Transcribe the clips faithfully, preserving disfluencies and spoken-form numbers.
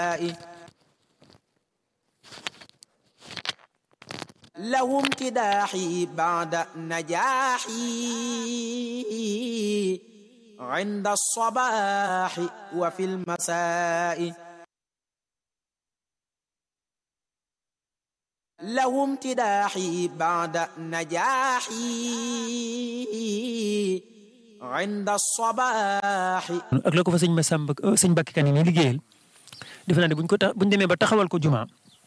له امتداحي بعد نجاحي عند الصباح وفي المساء له امتداحي بعد نجاحي عند الصباح. ak la ko fa sëñ Massamba sëñ Mbacke Kane mi liggéeyal defe naa ne buñ ko tax buñ demee ba taxawal ko jumaa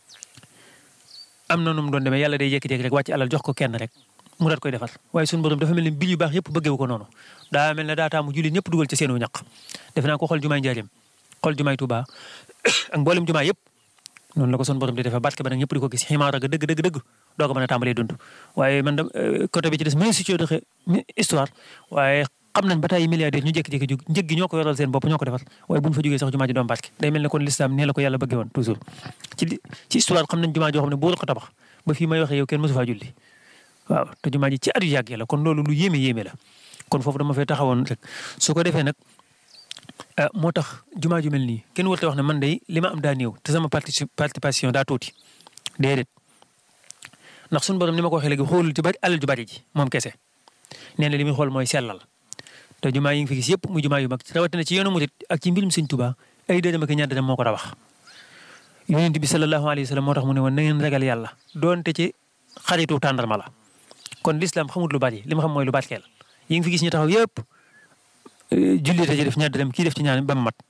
am na nu mu doon demee yàlla day jékki-jékki rek wàcc alal jox ko kenn rek mu daat koy defar waaye suñu borom dafa mel ni bil yu baax yëpp bëggeewu ko noonu daa mel ne daa taamu jullit ñëpp dugal ci seenu ñaq defe naa ko xool jumaay Njaaréem xool jumaay Touba ak mboolem jumaa yëpp noonu la ko suñu borom di defee barke ba nag ñëpp di ko gis ximaara ga dëgg dëgg dëgg doo ko mën a tàmbalee dund waaye man da côté bi ci des mais si ci doxe histoire waaye xam nañ ba tey milliardaire ñu jékki-jékki jóg njëg gi ñoo ko yoral seen bopp ñoo ko defar waaye bu ñu fa jógee sax jumaa ji doom barke day mel ne kon l'islam nee la ko yàlla bëggee woon toujours ci ci histoire xam nañ jumaa joo xam ne buur ko tabax ba fii may waxee yow kenn mosu faa julli waaw te jumaa ji ci at yu yàgg la kon loolu lu yéeme yéeme la kon foofu dama fay taxawoon rek su ko defee nag moo tax jumaa ju mel nii kenn warut a wax ne man day li ma am daa néew te sama participation daa tuuti déedéet ndax suñu borom ni ma ko waxee léegi xoolul ci bari alal ju bari ji moom kese nee na li muy xool mooy sellal te jumaa yi nga fi gis yëpp muy jumaa yu mag rawatina ci yoonu murit ak ci mbirum Sëñ Tuubaa ay dërëm ak ñaar dërëm moo ko tabax yonent bi sallallahu alayhi wa sallam moo tax mu ne woon na ngeen ragal yàlla doonte ci xaritu tàndarma la kon l'islam xamut lu bari li ma xam mooy lu barkeel yi nga fi gis ñu taxaw yëpp jullit ci def ñaar dërëm kii def ci ñaar ba mu mat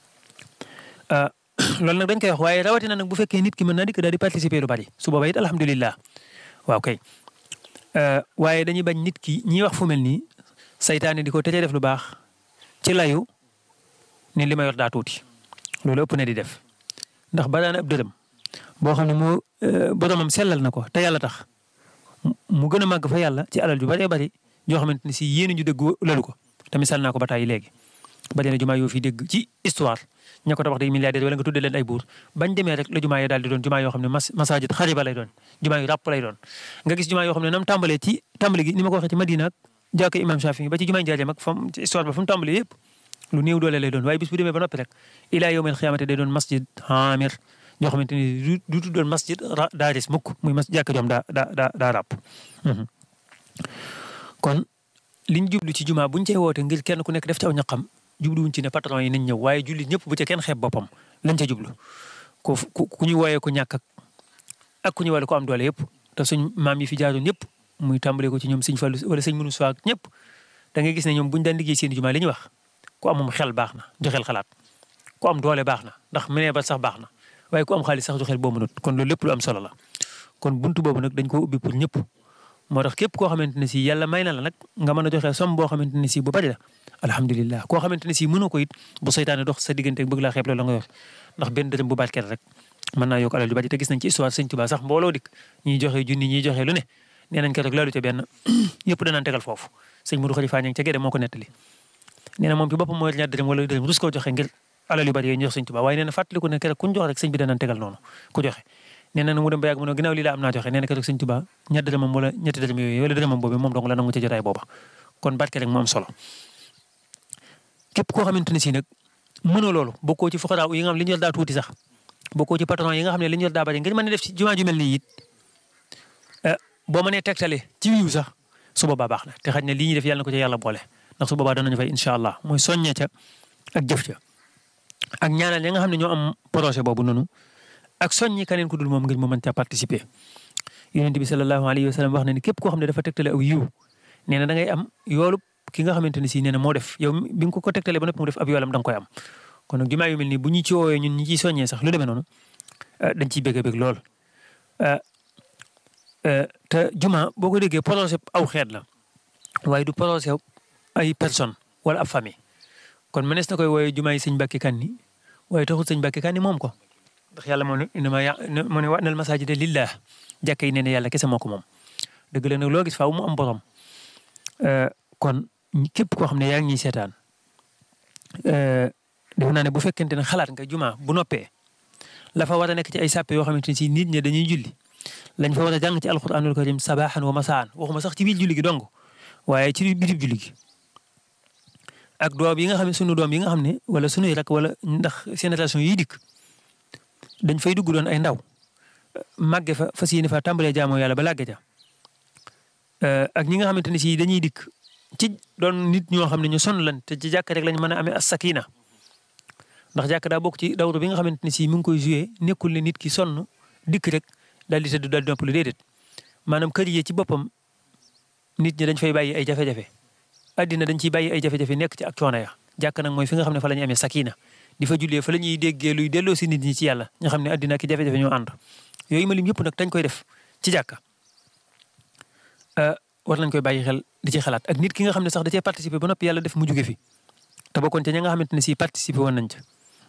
loolu nag dañ koy wax waaye rawatina nag bu fekkee nit ki mën naa dikk daal di participer lu bari su boobaa it alhamdulillah waaw kay waaye dañuy bañ nit ki ñiy wax fu mel nii saytaane di ko tëjee def lu baax ci layu ni li ma yor daa tuuti loolu ëpp na di def ndax baraana ab dërëm boo xam ne moo boromam sellal na ko te yàlla tax mu gën a màgg fa yàlla ci alal ju bëree bëri joo xamante ni si yéen ñu dégg lalu ko te misaal naa ko ba tàyyi léegi bari na jumaa yoo fi dégg ci histoire ña ko tabax day milliardaire wala nga tuddee leen ay buur bañ demee rek la jumaa yi daal di doon jumaa yoo xam ne mas masaajid xariba lay doon jumaa yu ràpp lay doon nga gis jumaa yoo xam ne nam tàmbalee ci tàmbale gi ni ma ko waxee ci Madina ak jàkka imam Shafi ba ci jumaa Njaaréem ak fam ci histoire ba fu mu tàmbalee yëpp lu néew doole lay doon waaye bis bu demee ba noppi rek ilaa yawmil xiyaamati day doon masjid hamir ñoo xamante ni du du doon masjid daa des mukk muy mas jàkka joom daa daa daa daa ràpp kon liñ jublu ci jumaa buñ cee woote ngir kenn ku nekk def ci aw ñaqam jubluwuñ ci ne patron yi nañ ñëw waaye jullit ñëpp bu ca kenn xeeb boppam lañ ca jublu ku ku ñu wooyee ko ñàkk ak ak ku ñu wala ko am doole yëpp te suñ maam yi fi jaaroon yëpp muy tàmbalee ko ci ñoom sëñ Fallu wala sëñ Mënu Suwaag ñëpp da ngay gis ne ñoom buñ daan liggéey seen jumaa li ñu wax ku amum xel baax na joxel xalaat ku am doole baax na ndax mënee ba sax baax na waaye ku am xaalis sax joxel boo mënut kon loolu lépp lu am solo la kon buntu boobu nag dañ ko ubbi pour ñëpp moo tax képp koo xamante ne si yàlla may na la nag nga mën a joxe somme boo xamante ne si bu bari la alhamdulilah koo xamante ne si mënoo ko it bu seytaane dox sa diggante bëgg laa xeeb loolu la nga yor ndax benn dërëm bu barkeel rek mën naa yokk alal ju bari te gis nañ ci histoire Sëñ Tuubaa sax mbooloo dikk ñiy joxe junni ñiy joxe lu ne nee nañ ko rek laalu ca benn yëpp danaan tegal foofu sëñ Modou Khalifa ñang ca Gédé moo ko nettali nee na moom ci boppam mooy ñaar dërëm wala dërëm rus koo joxe ngir alal yu bari yooyu ñu jox Sëñ Tuubaa waaye nee na fàttaliku ne keroog kuñ jox rek sëñ bi danaan tegal noonu ku joxe nee na mu dem ba yàgg mu ne ginnaaw lii la am naa joxe nee na keroog Sëñ Tuubaa ñaar dërëmam wala ñetti dërëm yooyu wala dërëmam boobu moom dong la nangu ca jotaay booba kon barke rek moo am solo képp koo xamante ne si nag mënoo loolu bokkoo ci fuqaraa yi nga xam li ñu yor daa tuuti sax bokkoo ci patron yi nga xam ne li ñu yor daa bari ngir mën a def ci jumaa ju mel nii it boo mënee tegtale ci wiiw sax su boobaa baax na te xaj na lii ñuy def yàlla na ko ca yàlla boole ndax su boobaa danañu fay incha allah mooy soññe ca ak jëf ca ak ñaanal ñi nga xam ne ñoo am projet boobu noonu ak soññi keneen ku dul moom ngir mu mën caa participer. yonent bi sallallahu alayhi wa sallam wax na ni képp koo xam ne dafa tegtale aw yiw nee na da ngay am yoolu ki nga xamante ne si nee na moo def yow bi nga ko ko tegtalee ba noppi mu def ab yoolam da nga koy am kon nag jumaa yu mel nii bu ñu ci woowee ñun ñi ciy soññee sax lu demee noonu dañ ciy bëgg a bëgg lool. te juma boo ko déggee projet aw xeet la waaye du projet ay personne wala ab famille kon mënees na koy wooyee jumaa yi sëñ Mbàkke Kanni waaye taxul sëñ Mbàkke Kanni moom ko ndax yàlla moo ne innama ya moo ne wa'nal masaajida lillah jàkka yi nee na yàlla kese moo ko moom dëgg la nag loo gis faaw mu am borom kon képp koo xam ne yaa ngi ñuy seetaan defe naa ne bu fekkente ne xalaat nga juma bu noppee la fa war a nekk ci ay sàppe yoo xamante ne si nit ñi dañuy julli lañ fa war a jàng ci alquranul karim sabaaxan wa masaan waxuma sax ci biir julli gi dong waaye ci bitib julli gi ak doom yi nga xam ne sunu doom yi nga xam ne wala sunuy rak wala ndax génération yi dikk dañ fay dugg doon ay ndaw màgge fa fas yéene fa tàmbalee jaamoo yàlla ba làgge ja ak ñi nga xamante ne si dañuy dikk ci doon nit ñoo xam ne ñu sonn lan te ci jàkk rek lañ mën a amee as sakina ndax jàkk daa bokk ci dawru bi nga xamante ne si mu ngi koy joué nekkul ne nit ki sonn dikk rek daal di tëdd daal di noppalu déedéet maanaam kër yi ci boppam nit ñi dañ fay bàyyi ay jafe-jafe addina dañ ciy bàyyi ay jafe-jafe nekk ci ak coono ya jàkk nag mooy fi nga xam ne fa la ñuy amee sakina di fa jullee fa la ñuy déggee luy delloo si nit ñi ci yàlla nga xam ne addina ak jafe-jafe ñoo ànd yooyu ma lim yëpp nag dañ koy def ci jàkka war nañ koy bàyyi xel di ci xalaat ak nit ki nga xam ne sax da cee participer ba noppi yàlla def mu jóge fi te bokkoon ca ña nga xamante ne si participer woon nañ ca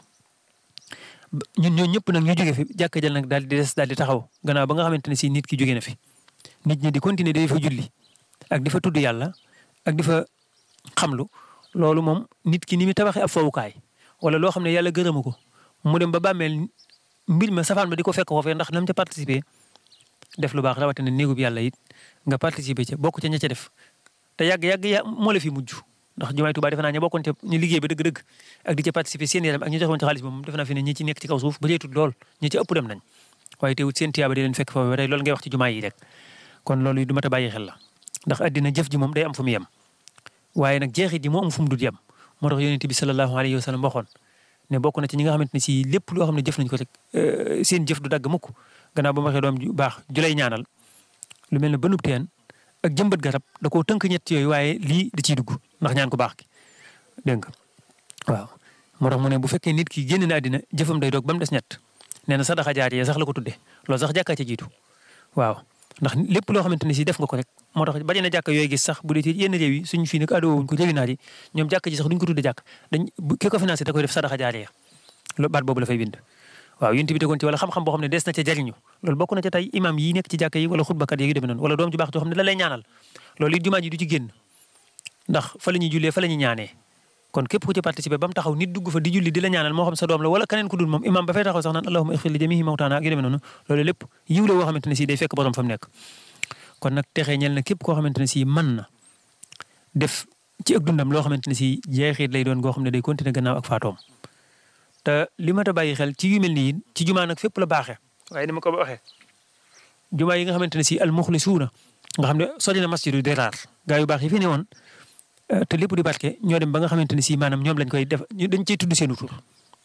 ñun ñoo ñëpp nag ñu jóge fi jàkka jël nag daal di des daal di taxaw gannaaw ba nga xamante ne si nit ki jóge na fi nit ñi di continuer di fa julli ak di fa tudd yàlla ak di fa xamlu loolu moom nit ki ni mu tabaxee ab fowukaay wala loo xam ne yàlla gërëmu ko mu dem ba bàmmeel mbir ma safaan ba di ko fekk foofee ndax nam ca participer def lu baax rawatina néegub yàlla it nga participer ca bokk ca ña ca def te yàgg yàgg ya moo la fi mujj ndax jumaay Tuubaa defe naa ñu bokkoon ca ñu liggéey ba dëgg-dëgg ak di ca participer seen yaram ak ñu joxoon ci xaalis ba moom defe naa fi ne ñi ci nekk ci kaw suuf ba jeetut lool ñi ci ëpp dem nañ waaye teewut seen tiyaaba di leen fekk foofu ba tey loolu ngay wax ci jumaa yi rek kon loolu du mat a bàyyi xel la ndax addina jëf ji moom day am fu mu yem waaye nag jeexit ji moo am fu mu dul yem moo tax yonent bi sallallahu alayhi wa sallam waxoon ne bokk na ci ñi nga xamante ne si lépp loo xam ne jëf nañ ko rek seen jëf du dagg mukk gannaaw ba ma waxee doom ju baax ju lay ñaanal lu mel ne banub teen ak jëmbat garab da koo tënk ñett yooyu waaye lii da ciy dugg ndax ñaan ko baax ki dégg nga waaw moo tax mu ne bu fekkee nit ki génn na àddina jëfam day doog ba mu des ñett nee na sadaxa jaariya sax la ko tuddee loolu sax jàkkaa ca jiitu waaw ndax lépp loo xamante ne si def nga ko rek moo tax bari na jàkka yooyu gis sax bu dee ci yenn réew yi suñu fii nag aadoo wuñ ko réewi naar yi ñoom jàkka ji sax duñ ko tudde jàkk dañ ki ko financé da koy def sadaxa jaariya loolu baat boobu la fay bind waaw yéen bi tegoon ci wala xam-xam boo xam ne des na ca jariñu loolu bokk na ca tey imam yi nekk ci jàkka yi wala xutbakat yi demee noonu wala doom ju baax joo xam ne la lay ñaanal loolu it jumaa ji du ci génn ndax fa la ñuy jullee fa la ñuy ñaanee kon képp ku ci participer ba mu taxaw nit dugg fa di julli di la ñaanal moo xam sa doom la wala keneen ku dul moom imam ba fay taxaw sax naan allahumma ighfir li jami'i mawtana ak yu demee noonu loolu lépp yiw la woo xamante ne si day fekk borom fa mu nekk kon nag texee ñel na képp koo xamante ne si mën na def ci ak dundam loo xamante ne si jeexit lay doon goo xam ne day continuer gannaaw ak faatoom te li ma ta bàyyi xel ci yu mel nii ci jumaa nag fépp la baaxee waaye ni ma ko waxee jumaa yi nga xamante ne si al muxlisuuna nga xam ne sori na masjidu diraar gaa yu baax yi fi ne woon te lépp di barke ñoo dem ba nga xamante ne si maanaam ñoom lañ koy def dañ cey tudd seenu tur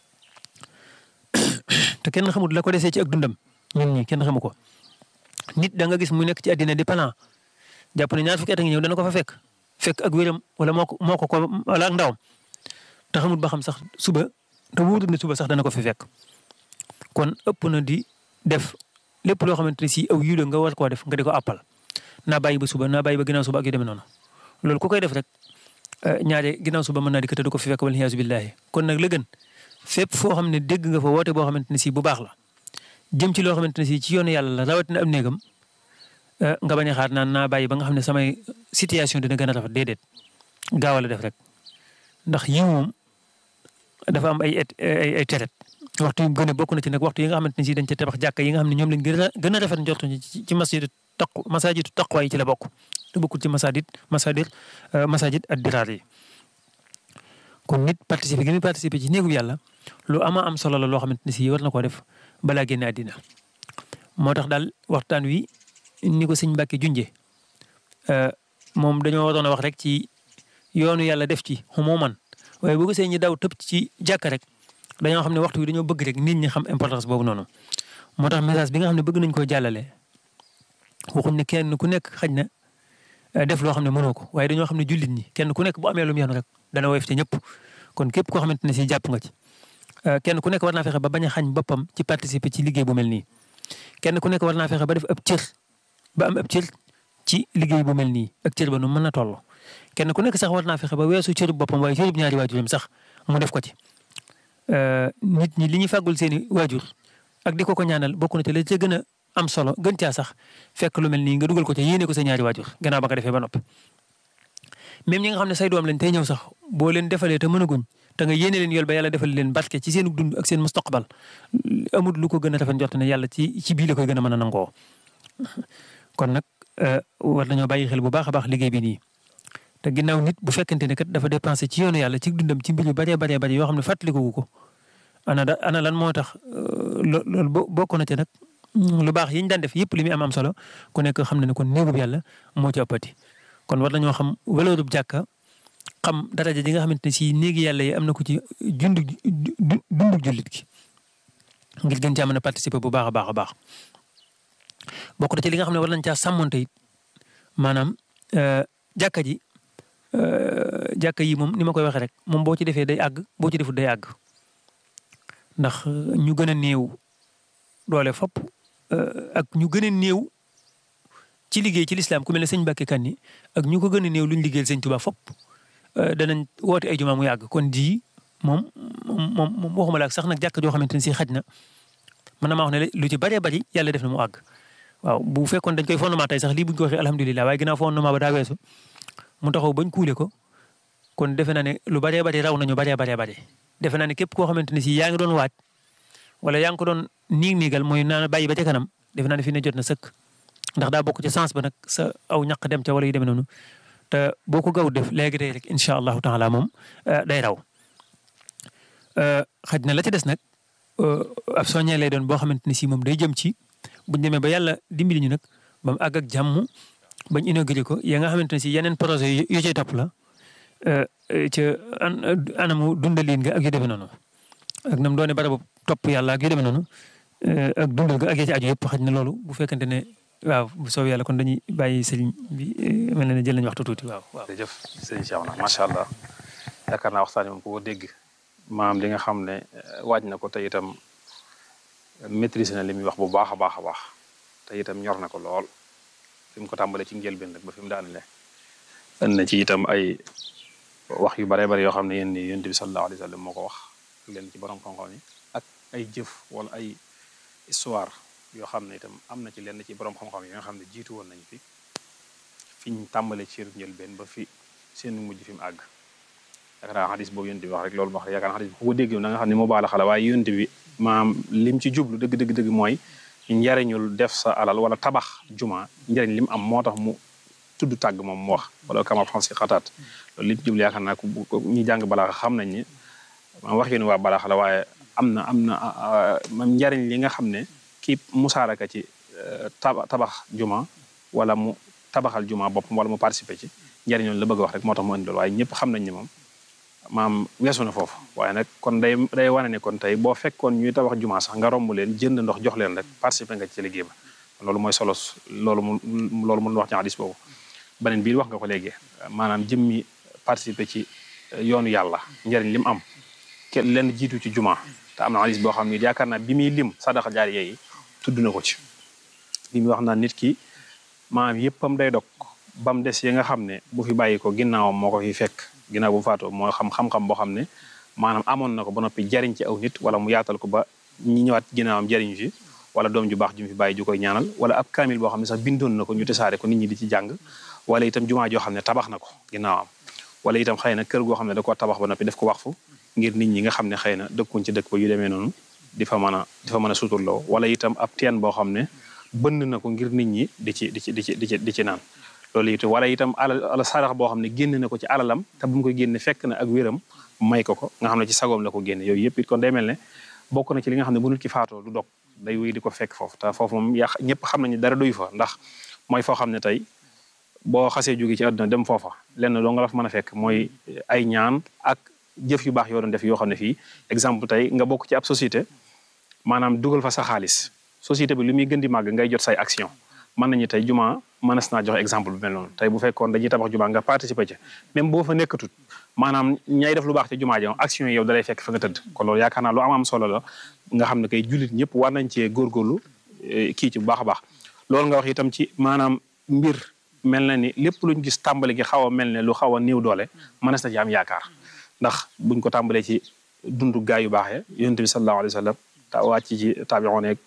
te kenn xamul la ko desee ci ak dundam ñun ñi kenn xamu ko nit da nga gis mu nekk ci àddina di plan jàpp ne ñaar fukki at a ngi ñëw dana ko fa fekk fekk ak wéram wala moo ko moo ko ko wala ak ndawam te xamul ba xam sax suba te wóorul ne suba sax dana ko fi fekk kon ëpp na di def lépp loo xamante ne si aw yiw la nga war koo def nga di ko àppal naa bàyyi ba suba naa bàyyi ba ginnaaw suba ak yu demee noonu loolu ku koy def rek ñaare ginnaaw suba mën naa di ko te du ko fi fekk wala iyaazu billaahi kon nag la gën fépp foo xam ne dégg nga fa woote boo xamante ne si bu baax la jëm ci loo xamante ne si ci yoonu yàlla la rawatina am néegam nga bañ a xaar naan naa bàyyi ba nga xam ne samay situation dina gën a rafet déedéet gaawal a def rek ndax yiw moom dafa am ay ay ay teret waxtu yu gën a bokk na ci nag waxtu yi nga xamante ne si dañ ca tabax jàkka yi nga xam ne ñoom lañ gën a gën a rafet njortu ci ci masjidu taqwa masajidu taqwa yi ci la bokk te bokkul ci masajid masajid masajid ad diraar yi kon nit participer gi muy participer ci néegu yàlla lu ama am solo la loo xamante ne si war na koo def balaa génne àddina moo tax daal waxtaan wi ni ko sëñ Mbàkke junjee moom dañoo waroon a wax rek ci yoonu yàlla def ci xumuman waaye boo gisee ñi daw tëb ci jàkka rek dañoo xam ne waxtu wi dañoo bëgg rek nit ñi xam importance boobu noonu moo tax message bi nga xam ne bëgg nañ koo jàllale waxuñ ne kenn ku nekk xaj na def loo xam ne mënoo ko waaye dañoo xam ne jullit ñi kenn ku nekk bu amee lu mu yanu rek dana woyof ci ñëpp kon képp koo xamante ne si jàpp nga ci kenn ku nekk war naa fexe ba bañ a xañ boppam ci participer ci liggéey bu mel nii kenn ku nekk war naa fexe ba def ab cër ba am ab cër ci liggéey bu mel nii ak cër ba nu mën a toll kenn ku nekk sax war naa fexe ba weesu cërub boppam waaye cërub ñaari waajuram sax mu def ko ci nit ñi li ñuy fàggul seeni waajur ak di ko ko ñaanal bokk na ci la ca gën a am solo gën caa sax fekk lu mel nii nga dugal ko ca yéene ko sa ñaari waajur gannaaw ba nga defee ba noppi même ñi nga xam ne say doom lañ tey ñëw sax boo leen defalee te mënaguñ te nga yéene leen yool ba yàlla defal leen barke ci seen dund ak seen mustaqbal amul lu ko gën a rafet njort ne yàlla ci ci bii la koy gën a mën a nangoo kon nag war nañoo bàyyi xel bu baax a baax liggéey bi nii te ginnaaw nit bu fekkente ne kat dafa dépensé ci yoonu yàlla ci dundam ci mbir yu baree baree bari yoo xam ne fàttaliku ko ana da ana lan moo tax loolu bokk na ci nag lu baax yi ñu daan def yëpp li muy am am solo ku nekk xam na ne kon néegub yàlla moo ci ëppati kon war nañoo xam waloorub jàkka xam daraja ji nga xamante ne si néegi yàlla yi am na ko ci jundu dundu jullit gi ngir gën caa mën a participer bu baax a baax a baax bokk na ci li nga xam ne war nañ caa sàmmonte it maanaam jàkka ji jàkka yi moom ni ma koy waxee rek moom boo ci defee day àgg boo ci defut day àgg ndax ñu gën a néew doole fopp ak ñu gën a néew ci liggéey ci lislaam ku mel ne sëñ Mbàkke Kanni ak ñu ko gën a néew luñ liggéeyal sëñ Tuubaa fopp danañ woote ay jumaa mu yàgg kon ji moom moom moom waxuma la ak sax nag jàkka joo xamante ne si xaj na mën na maa wax ne lu ci bëree bëri yàlla def na mu àgg waaw bu fekkoon dañ koy fondement tey sax lii buñ ko waxee alhamdulilah waaye ginnaaw fondement ba daa weesu mu taxaw bañ kuule ko kon defe naa ne lu bëree bëri raw nañu bëree bëree bëri defe naa ne képp koo xamante ne si yaa ngi doon waaj wala yaa ngi ko doon niig niigal mooy naan bàyyi ba ca kanam defe naa ne fii ne jot na sëkk ndax daa bokk ci sens ba nag sa aw ñaq dem ca wala yu demee noonu te boo ko gaw def léegi tey rek incha allahu taala moom day raw xaj na la ca des nag ab soññee lay doon boo xamante ne si moom day jëm ci buñ demee ba yàlla dimbali ñu nag ba mu àgg ak jàmm bañ inauguré ko ya nga xamante ne si yeneen projet yu cay topp la ca anamu dundaliin nga ak yu demee noonu ak nam doone barabu topp yàlla ak yu demee noonu ak dundal ga ak ya ci aju yëpp xaj na loolu bu fekkente ne waaw bu soobee yàlla kon dañuy bàyyi sëriñ bi mel na ne jël nañu waxtu tuuti waaw. waaw jërëjëf sëriñ Cheikh na macha allah yaakaar naa waxtaan moom ku ko dégg maanaam li nga xam ne waaj na ko te itam maîtriser na li muy wax bu baax a baax a baax te itam ñor na ko lool fi mu ko tàmbalee ci njëlbeen rek ba fi mu daanele indi na ci itam ay wax yu bare bare yoo xam ne yéen ni yonent bi sallallahu alayhi wa sallam moo ko wax leen ci borom xam-xam yi ak ay jëf wala ay histoire yoo xam ne itam am na ci lenn ci borom xam-xam yi nga xam ne jiitu woon nañu fi fi ñu tàmbalee ci njëlbeen ba fi seen mujj fi mu àgg yaakaar naa xadis boobu yonent bi wax rek loolu wax yaakaar naa xadis bi ku ko dégg na nga xam ne moo baala xala waaye yonent bi maam lim ci jublu dëgg dëgg dëgg mooy njariñul def sa alal wala tabax juma njariñ lim am moo tax mu tudd tàgg moom mu wax wala kama xam si xataat loolu lim ci jublu yaakaar naa ku ñi jàng balaa xam nañ ni maam wax yéen waa balaa xala waaye am na am na mam njariñ li nga xam ne kii musaaraka ci tabax juma wala mu tabaxal juma boppam wala mu participer ci njariñoon la bëgg wax rek moo tax mu indi loolu waaye ñëpp xam nañ ne moom maam weesu na foofu waaye nag kon day day wane ne kon tey boo fekkoon ñuy tabax juma sax nga romb leen jënd ndox jox leen rek participer nga ci liggéey ba loolu mooy solo loolu mu loolu mun wax ci hadis boobu beneen bii wax nga ko léegi maanaam jëmmi participer ci yoonu yàlla njariñ li mu am kenn leen jiitu ci juma te am na hadis boo xam ne yaakaar naa bi muy lim sadaqa jaariya yi tudd na ko ci bi muy wax naa nit ki maanaam yëppam day dog ba mu des yi nga xam ne bu fi bàyyi ko ginnaawam moo ko fi fekk ginnaaw bu faatoo moo xam xam-xam boo xam ne maanaam amoon na ko ba noppi jariñ ci aw nit wala mu yaatal ko ba ñi ñëwaat ginnaawam jariñu ci wala doom ju baax ju mu fi bàyyi ju koy ñaanal wala ab kaamil boo xam ne sax bindoon na ko ñu tasaare ko nit ñi di ci jàng wala itam jumaa joo xam ne tabax na ko ginnaawam wala itam xëy na kër goo xam ne da koo tabax ba noppi def ko waxfu ngir nit ñi nga xam ne xëy na dëkkuñ ci dëkk ba yu demee noonu di fa mën a di fa mën a suturloo wala itam ab teen boo xam ne bënn na ko ngir nit ñi di ci di ci di ci di ci di ci naan loolu itam wala itam alal ala sarax boo xam ne génn na ko ci alalam te bu mu koy génne fekk na ak wéram may ko ko nga xam ne ci sagoom la ko génne yooyu yëpp it kon day mel ne bokk na ci li nga xam ne bu nit ki faatoo du dog day wéy di ko fekk foofu te foofu moom yàq ñëpp xam nañu dara doyu fa ndax mooy foo xam ne tey boo xasee jóge ci àdduna dem foofa lenn doo nga la fa mën a fekk mooy ay ñaan ak jëf yu baax yoo doon def yoo xam ne fii exemple tey nga bokk ci ab société maanaam dugal fa sa xaalis société bi li muy gën di màgg ngay jot say action mën nañu tey juma mënees naa joxe exemple bu mel noonu tey bu fekkoon dañuy tabax juma nga participer ci même boo fa nekkatut maanaam ñay def lu baax ci juma ji action yi yow dalay fekk fa nga tëdd kon loolu yaakaar naa lu am am solo la nga xam ne kay jullit ñëpp war nañ cee góorgóorlu kii ci bu baax a baax loolu nga wax itam ci maanaam mbir mel na ni lépp luñ gis tàmbali gi xaw a mel ne lu xaw a néew doole mënees na ci am yaakaar ndax buñ ko tàmbalee ci dundu gaay yu baaxee yonent bi sallallahu alayhi wa sallam ta wàcc ci taabi'oon ak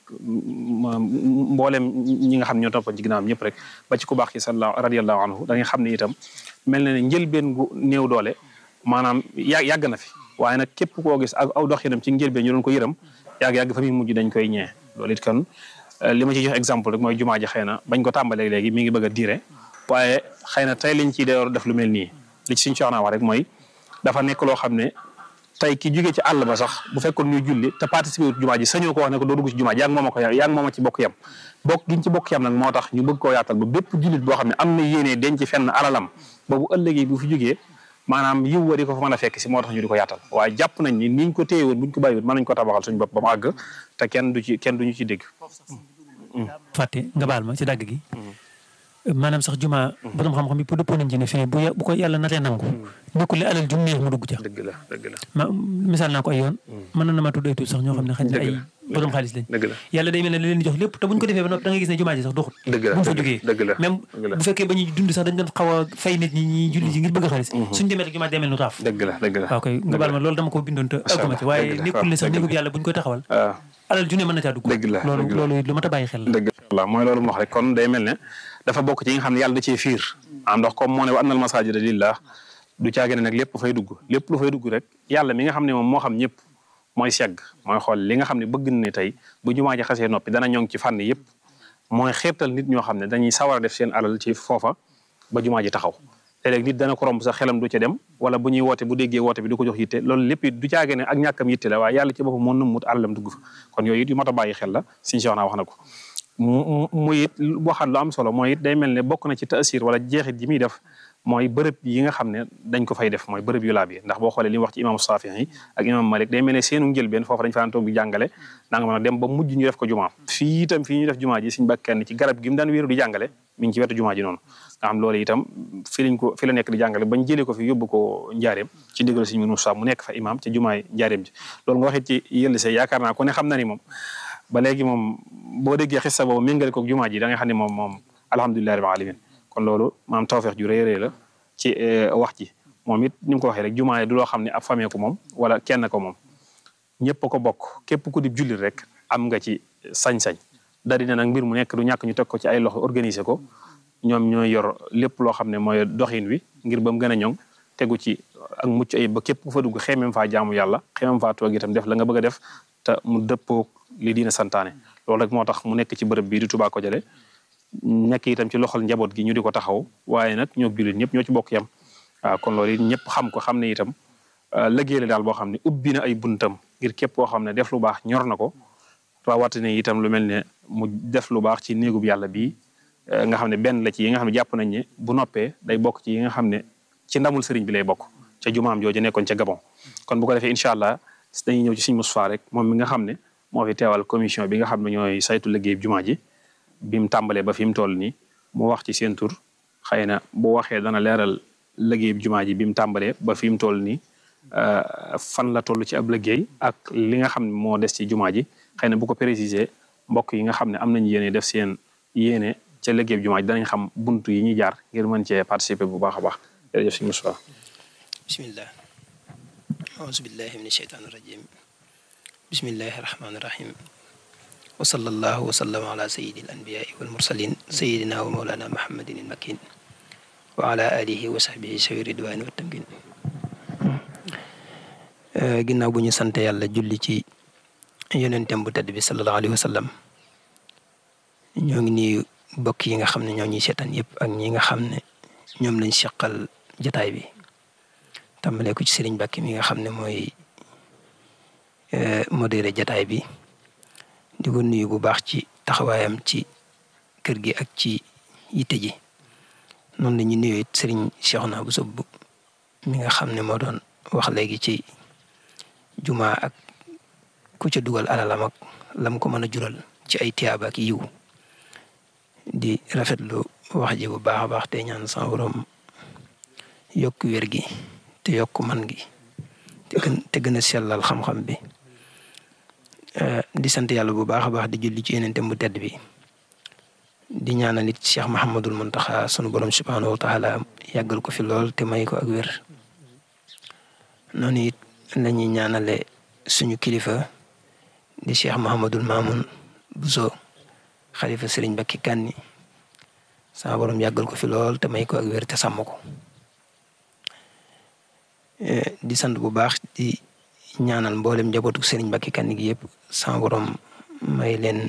mboolem ñi nga xam ne ñoo toppoon ci ginnaawam ñëpp rek ba ci ku baax ki sallallahu radiyallahu anhu da nga xam ne itam mel na ne njëlbeen gu néew doole maanaam yà yàgg na fi waaye nag képp koo gis ak aw doxinam ci njëlbeen ñu doon ko yërëm yàgg-yàgg fa muy mujj dañ koy ñee loolu it kon li ma ci jox exemple rek mooy jumaa ji xëy na bañ ko tàmbalee léegi mi ngi bëgg a diire waaye xëy na tey liñ ciy door def lu mel nii li ci suñu coxnaa wax rek mooy dafa nekk loo xam ne tey ki jógee ci àll ba sax bu fekkoon ñuy julli te participer wut jumaa ji sañoo ko wax ne ko doo dugg ci jumaa ji yaa ngi moom a ko yaa ngi moom a ci bokk yam bokk giñ ci bokk yam nag moo tax ñu bëgg koo yaatal ba bépp jullit boo xam ne am na yéene denc fenn alalam ba bu ëllëgee bu fi jógee maanaam yiw wa di ko fa mën a fekk si moo tax ñu di ko yaatal waaye jàpp nañ ni niñ ko téye woon buñ ko bàyyiwut mën nañ ko tabaxal suñu bopp ba mu àgg te kenn du ci kenn duñu ci dégg fàtte nga baal ma ci dagg gi maanaam sax juma borom xam-xam yi pour dëppoo nañ ci ne fee bu bu ko yàlla natee nangu nekkul ne alal jum neex mu dugg ca dëgg la dëgg la ma misaal naa ko ay yoon mën na na ma tudd ay tuut sax ñoo xam ne xañ na ay borom xaalis lañ dëgg la yàlla day mel ne li leen di jox lépp te buñ ko defee ba noppi da nga gis ne jumaa ji sax doxul dëgg la buñ fa jógee dëgg la même bu fekkee ba ñuy dund sax dañ doon xaw a fay nit ñi ñi julli ji ngir bëgg xaalis suñ demee rek jumaa demee nu raaf dëgg la dëgg la waaw koy nga baal ma loolu dama ko bindoon te alkuma ci waaye nekkul ne sax néegub yàlla buñ koy taxawal alal ju ne mën na caa dugg dëgg la loolu loolu lu mat a bàyyi xel la dëgg la mooy loolu mu wax rek kon day mel ne dafa bokk ci yi nga xam ne yàlla da cee fiir ah ndox comme moo ne wa annal masaajida lillah du caage ne nag lépp fay dugg lépp lu fay dugg rek yàlla mi nga xam ne moom moo xam ñëpp mooy segg mooy xool li nga xam ne bëgg na ne tey bu jumaa ji xasee noppi dana ñoŋ ci fànn yëpp mooy xeetal nit ñoo xam ne dañuy sawar a def seen alal ci foofa ba jumaa ji taxaw te léegi nit dana ko romb sax xelam du ca dem wala bu ñuy woote bu déggee woote bi du ko jox yitte loolu lépp it du caage ne ak ñàkkam yitte la waaye yàlla ci boppam moo nëmmut alalam dugg fa kon yooyu it yu mat a bàyyi xel la suñu Cheikh naa wax na ko mu muy it waxaat lu am solo mooy it day mel ne bokk na ci taasir wala jeexit ji muy def mooy bërëb yi nga xam ne dañ ko fay def mooy bërëb yu laab yi ndax boo xoolee li mu wax ci imam Saafi'i ak imam Malik day mel ne seenu njëlbeen foofu dañ fa daan toog di jàngale da nga mën a dem ba mujj ñu def ko jumaa fii itam fii ñu def jumaa ji suñu bakkan ci garab gi mu daan wéeru di jàngale mi ngi ci wetu jumaa ji noonu nga xam loolu itam fi lañ ko fi la nekk di jàngale bañ jëlee ko fi yóbbu ko njaareem ci ndigal suñu Moussa mu nekk fa imam ci jumaay njaareem ji loolu nga waxit ci yëlli see yaakaar naa ko ne xam na ni moom ba léegi moom boo déggee xissa boobu méngale ko jumaa ji da nga xam ne moom moom alhamdulillahi rabbil alamin kon loolu maam tawfeex ju rëy rëy la ci wax ji moom it ni mu ko waxee rek jumaa yi du loo xam ne ab famille ko moom wala kenn ko moom ñëpp ko bokk képp ku di jullit rek am nga ci sañ-sañ da dina nag mbir mu nekk du ñàkk ñu teg ko ci ay loxo organiser ko ñoom ñooy yor lépp loo xam ne mooy doxin wi ngir ba mu gën a ñoŋ tegu ci ak mucc ayib ba képp ku fa dugg xeemem faa jaamu yàlla xeemem faa toog itam def la nga bëgg a def te mu dëppoo li diina santaane loolu rek moo tax mu nekk ci bërëb bii di Touba Kodialé nekk itam ci loxol njaboot gi ñu di ko taxaw waaye nag ñoo jullit ñëpp ñoo ci bokk yam waaw kon loolu it ñëpp xam ko xam ne itam liggéey la daal boo xam ne ubbi na ay buntam ngir képp koo xam ne def lu baax ñor na ko rawatina itam lu mel ne mu def lu baax ci néegub yàlla bii nga xam ne benn la ci yi nga xam ne jàpp nañ ne bu noppee day bokk ci yi nga xam ne ci ndamul sëriñ bi lay bokk ca jumaam jooju nekkoon ca Gabon kon bu ko defee incha allah dañuy ñëw ci Sëriñ Moustapha rek moom mi nga xam ne moo fi teewal commission bi nga xam ne ñooy saytu liggéey jumaa ji bi mu tàmbalee ba fi mu toll nii mu wax ci seen tur xëy na bu waxee dana leeral liggéey jumaa ji bi mu tàmbalee ba fi mu toll nii fan la toll ci ab liggéey ak li nga xam ne moo des ci jumaa ji xëy na bu ko préciser mbokk yi nga xam ne am nañ yéene def seen yéene ca liggéey jumaa ji danañ xam buntu yi ñuy jaar ngir mën cee participer bu baax a baax jërëjëf Sëriñ Moustapha bismillah auzu billahi min asheytaani rajim bismillahi rahmaani rahim wa sallallahu wa sallama ala sayyidi al anbiyaai wal mursalin sayyidina wa mawlana muhammadin al makin wa ala alihi wa sahbihi sawi ridwani wa tamkin ginnaaw bu ñu sant yàlla julli ci yonentem bu tedd bi sallallahu alayhi wa sallam ñoo ngi nuyu bokk yi nga xam ne ñoo ñuy seetaan yëpp ak ñi nga xam ne ñoom lañ seqal jataay bi tàmbalee ko ci Serigne Bakki mi nga xam ne mooy modéré jataay bi di ko nuyu bu baax ci taxawaayam ci kër gi ak ci yitte ji noonu la ñuy nuyu it Serigne Cheikhouna Bousso mi nga xam ne moo doon wax léegi ci jumaa ak ku ca dugal alalam ak lam ko mën a jural ci ay tiyaaba ak yiw di rafetlu wax ji bu baax a baax te ñaan sa borom yokk wér gi te yokk man gi te gën te gën a sellal xam-xam bi di sant yàlla bu baax a baax di julli ci yeneen bu tedd bi di ñaanal it Cheikh Mahamadul Muntaxa sunu borom subhanahu wa taala yàggal ko fi lool te may ko ak wér noonu it la ñuy ñaanale suñu kilifa di Cheikh Mahamadul Mamoun Bousso xalifa Sëriñ Bakki Kanni sama borom yàggal ko fi lool te may ko ak wér te sàmm ko di sant bu baax di ñaanal mboolem njabootu Sëriñ Bakki Kanni gi yëpp sama borom may leen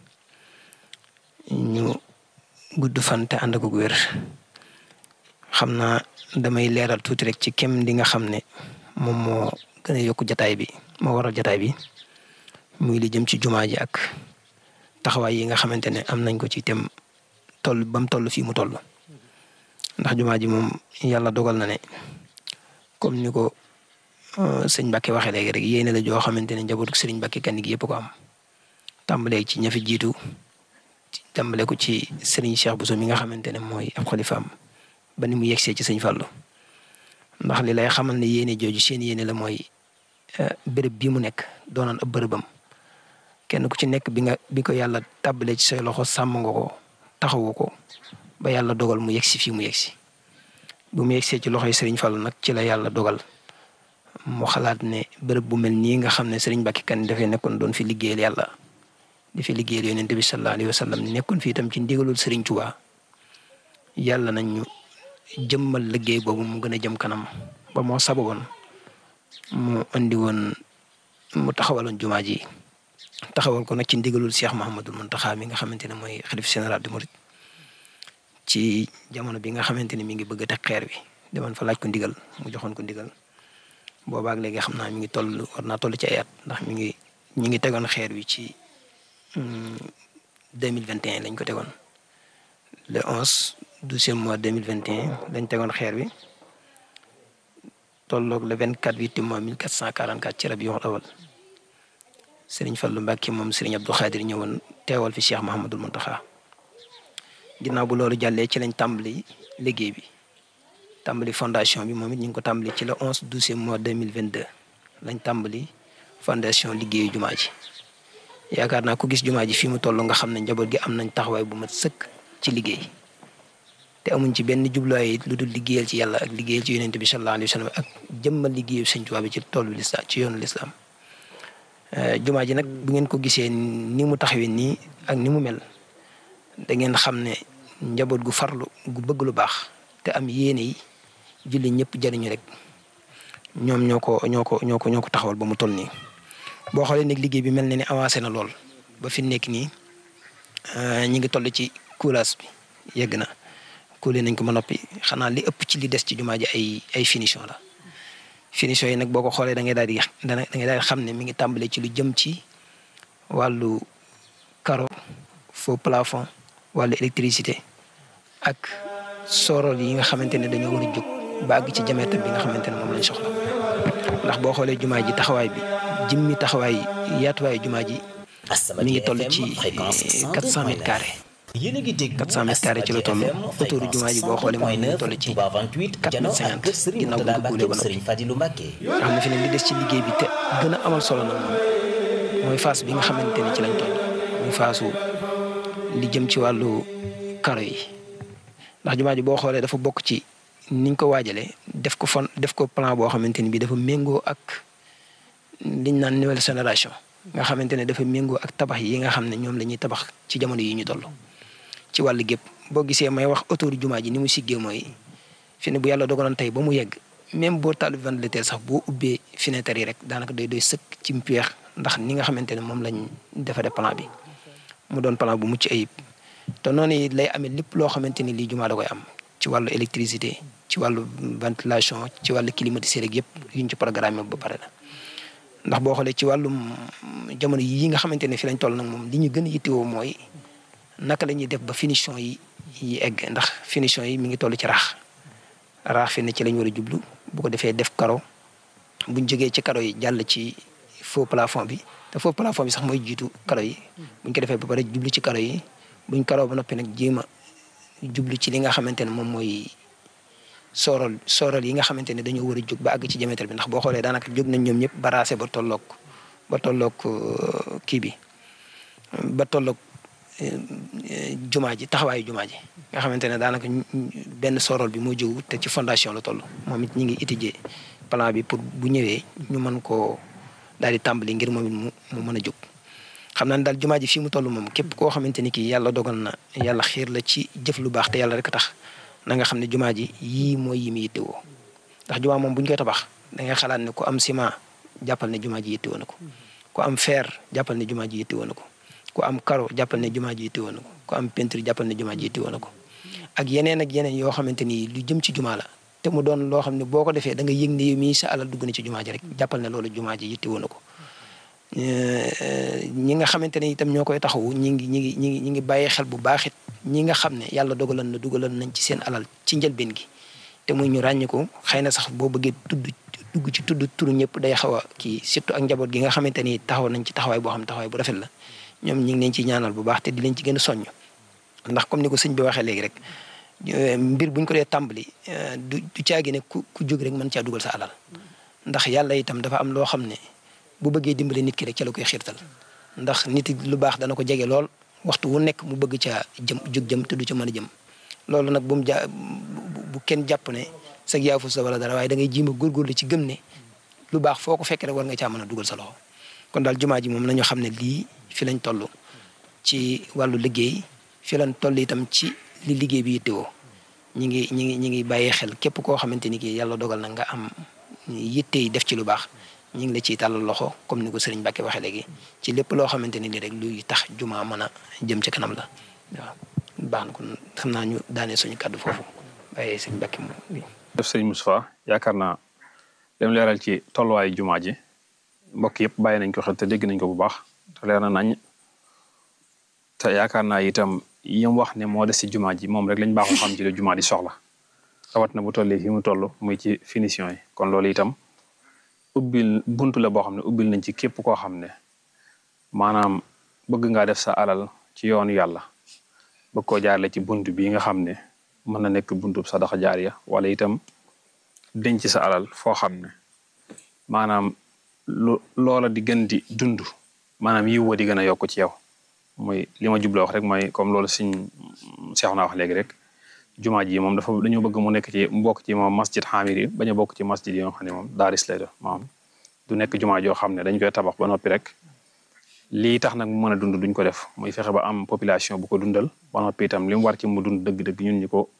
ñu gudd fan te ànd ak wér xam naa damay leeral tuuti rek ci kem li nga xam ne moom moo gën a yokk jataay bi moo waral jataay bi muy li jëm ci jumaa ji ak taxawaay yi nga xamante ne am nañ ko ci tem toll ba mu toll fii mu toll ndax jumaa ji moom yàlla dogal na ne comme ni ko sëñ Mbacke waxee léegi rek yéene la joo xamante ne njabootu sëriñ Mbacke Kanni gi yëpp ko am tàmbalee ci ña fi jiitu tàmbale ko ci sëriñ Cheikh Bousso mi nga xamante ne mooy ab xalifaam ba ni mu yegsee ci sëñ Fallou ndax li lay xamal ne yéene jooju seen yéene la mooy béréb bii mu nekk doonoon ab bërëbam kenn ku ci nekk bi nga bi ko yàlla tàbbalee ci say loxo sàmm nga ko taxawu ko ba yàlla dogal mu yegsi fii mu yegsi bu mu yegsee ci loxoy sëriñ Fallou nag ci la yàlla dogal mu xalaat ne bërëb bu mel nii nga xam ne sëriñ Mbacke Kanni dafay nekkoon doon fi liggéeyal yàlla di fi liggéeyal yonent bi sallallahu alayhi wa sallam nekkoon fi itam ci ndigalul sëriñ Touba yàlla nañ ñu jëmmal liggéey boobu mu gën a jëm kanam ba moo sababoon mu andi woon mu taxawaloon jumaa ji taxawal ko nag ci ndigalul Cheikh Mouhamadul Mountakha mi nga xamante ne mooy xalif général du Mouride ci jamono bi nga xamante ne mi ngi bëgg a teg xeer wi demoon fa laaj ko ndigal mu joxoon ko ndigal boobaak léegi xam naa mi ngi toll war naa toll ci ay at ndax mi ngi ñi ngi tegoon xeer wi ci deux mille vingt et un lañ ko tegoon le onze douzième mois deux mille vingt et un lañ tegoon xeer wi tolloog le vingt quatre huit mois mille quatre cent quarante quatre ci Rabiul Awwal Serigne Fallou Mbacke moom Serigne Abdou Khadir ñëwoon teewal fi Cheikh Mouhamadul Mountakha ginnaaw bu loolu jàllee ci lañ tàmbali liggéey bi tàmbali fondation bi moom it ñu ngi ko tàmbali ci le onze douzième mois deux mille vingt deux lañ tàmbali fondation liggéeyu jumaa ji yaakaar naa ku gis jumaa ji fii mu toll nga xam ne njaboot gi am nañ taxawaay bu mat sëkk ci liggéey te amuñ ci benn jubluwaay lu dul liggéeyal ci yàlla ak liggéeyal ci yonent bi sallallahu alayhi wa sallam ak jëmmal liggéeyu Sëñ Tuubaa bi ci toolu lislaam ci yoonu lislaam jumaa ji nag bu ngeen ko gisee ni mu taxawee nii ak ni mu mel da ngeen xam ne njaboot gu farlu gu bëgg lu baax te am yéene yi julli ñëpp jariñu rek ñoom ñoo ko ñoo ko ñoo ko ñoo ko taxawal ba mu toll nii boo xoolee nag liggéey bi mel na ni avancé na lool ba fi nekk nii ñi ngi toll ci coulage bi yegg na kuule nañ ko ba noppi xanaa li ëpp ci li des ci jumaa ji ay ay finition la finition yi nag boo ko xoolee da ngay daal di da ngay daal di xam ne mi ngi tàmbale ci lu jëm ci wàllu carreau faux plafond wàllu électricité ak sorol yi nga xamante ne dañoo war a jóg ba àgg ci jameetam bi nga xamante ne moom lañ soxla ndax boo xoolee jumaa ji taxawaay bi jëmmi taxawaay yaatuwaay jumaa ji mi ngi toll ci quatre cent mètres carrés quatre cent mètres carrés ci la toll autour jumaa ji boo xoolee moom mi ngi toll ci quatre mètres cinquante ginnaaw bu ñu ko guulee ba noppi nga xam ne fi ne li des ci liggéey bi te gën a amal solo nag moom mooy phase bi nga xamante ne ci lañ toll muy phase li jëm ci wàllu karo yi ndax jumaa ji boo xoolee dafa bokk ci niñ ko waajalee def ko fon def ko plan boo xamante ni bii dafa méngoo ak liñ naan nouvelle génération nga xamante ne dafa méngoo ak tabax yi nga xam ne ñoom la ñuy tabax ci jamono yi ñu toll ci wàllu gépp boo gisee may wax autour jumaa ji ni mu siggee mooy fi ne bu yàlla dogaloon tey ba mu yegg même boo taal ventilateur sax boo ubbee fenêtre yi rek daanaka day doy sëkk ci mpeex ndax ni nga xamante ne moom lañ defaree plan bi mu doon plan bu mucc ayib te noonu it lay amee lépp loo xamante ni lii jumaa da koy am ci wàllu électricité ci wàllu ventilation ci wàllu climatiseur ak yëpp yuñ ci programme ba pare la ndax boo xoolee ci wàllum jamono yi nga xamante ne fi lañ toll nag moom li ñu gën a yittewoo mooy naka la ñuy def ba finition yi yi egg ndax finition yi mi ngi toll ci raax raax fi ne ci lañ war a jublu bu ko defee def karo buñ jógee ci karo yi jàll ci faux plafond bi te faux plafond bi sax mooy jiitu karo yi buñ ko defee ba pare jublu ci karo yi buñ karo ba noppi nag jéem a jublu ci li nga xamante ne moom mooy soorol soorol yi nga xamante ne dañoo war a jóg ba àgg ci diamètre bi ndax boo xoolee daanaka jóg nañ ñoom ñëpp baraase ba tolloog ba tolloog kii bi ba tolloog jumaa ji taxawaayu jumaa ji nga xamante ne daanaka benn soorol bi moo jógu te ci fondation la toll moom it ñi ngi étudier plan bi pour bu ñëwee ñu mën koo daal di tàmbali ngir moom it mu mu mën a jóg xam naa ne daal jumaa ji fii mu toll moom képp koo xamante ni kii yàlla dogal na yàlla xiir la ci jëf lu baax te yàlla rek tax na nga xam ne jumaa ji yii mooy yi mu yittewoo ndax jumaa moom bu ñu koy tabax da ngay xalaat ne ku am ciment jàppal ne jumaa ji yittewoo na ko ku am fer jàppal ne jumaa ji yittewoo na ko ku am karo jàppal ne jumaa ji yittewoo na ko ku am peinture jàppal ne jumaa ji yittewoo na ko ak yeneen ak yeneen yoo xamante ni lu jëm ci jumaa la te mu doon loo xam ne boo ko defee da nga yëg ne yow mii sa alal dugg na ci jumaa ji rek jàppal ne loolu jumaa ji yitte woon na ko ñi nga xamante ne itam ñoo koy taxawu ñi ngi ñi ngi ñi ngi ñi ngi bàyyi xel bu baax it ñi nga xam ne yàlla dogalan na dugaloon nañ ci seen alal ci njëlbeen gi te muy ñu ràññi ko xëy na sax boo bëggee tudd dugg ci tudd turu ñëpp day xaw a kii surtout ak njaboot gi nga xamante ni taxaw nañ ci taxawaay boo xam taxawaay bu rafet la ñoom ñi ngi leen ci ñaanal bu baax te di leen ci gën a soññ ndax comme ni ko sëñ bi waxee léegi rek mbir buñ ko dee tàmbali du du caagi ne ku ku jóg rek mën caa dugal sa alal ndax yàlla itam dafa am loo xam ne bu bëggee dimbale nit ki rek ca la koy xiirtal ndax nit lu baax dana ko jege lool waxtu wu nekk mu bëgg caa jëm jóg jëm te du ca mën a jëm loolu nag bu mu ja bu kenn jàpp ne sag yaafu sa wala dara waaye da ngay jiima góorgóorlu ci gëm ne lu baax foo ko fekk rek war nga caa mën a dugal sa loxo kon daal jumaa ji moom nañu xam ne lii fi lañ toll ci wàllu liggéey fi lañ toll itam ci li liggéey bi yittewoo ñi ngi ñi ngi ñi ngi bàyyee xel képp koo xamante ni kii yàlla dogal na nga am yitte yi def ci lu baax ñi ngi la ciy tàllal loxo comme ni ko sëriñ Mbacke waxee léegi ci lépp loo xamante ni rek luy tax jumaa mën a jëm ci kanam la waaw baax na kon xam naa ñu daanee suñu kàddu foofu bàyyee sëriñ Mbacke moom def sëriñ Moustapha yaakaar naa dem leeral ci tolluwaayu jumaa ji mbokk yëpp bàyyi nañ ko xel te dégg nañ ko bu baax te leer na nañ te yaakaar naa itam yim wax ne moo des ci jumaa ji moom rek lañ baaxoo xam ci la jumaa di soxla rawat na bu tollee fi mu toll muy ci finition yi kon loolu itam ubbil buntu la boo xam ne ubbil nañ ci képp koo xam ne maanaam bëgg ngaa def sa alal ci yoonu yàlla bëgg koo jaarale ci bunt bi nga xam ne mën na nekk buntu sadaxa jaariya wala itam denc sa alal foo xam ne maanaam lu loola di gën di dund maanaam yiw wa di gën a yokk ci yow mooy li ma jubloo wax rek mooy comme loolu siñ seexu naa wax léegi rek jumaa ji moom dafa dañoo bëgg mu nekk ci mbokk ci moom masjid xaamir yi bañ a bokk ci masjid yi nga xam ne moom daaris lay doon moom du nekk jumaa joo xam ne dañ koy tabax ba noppi rek lii tax nag mu mën a dund duñ ko def muy fexe ba am population bu ko dundal ba noppi itam li mu war ci mu dund dëgg-dëgg ñun ñi ko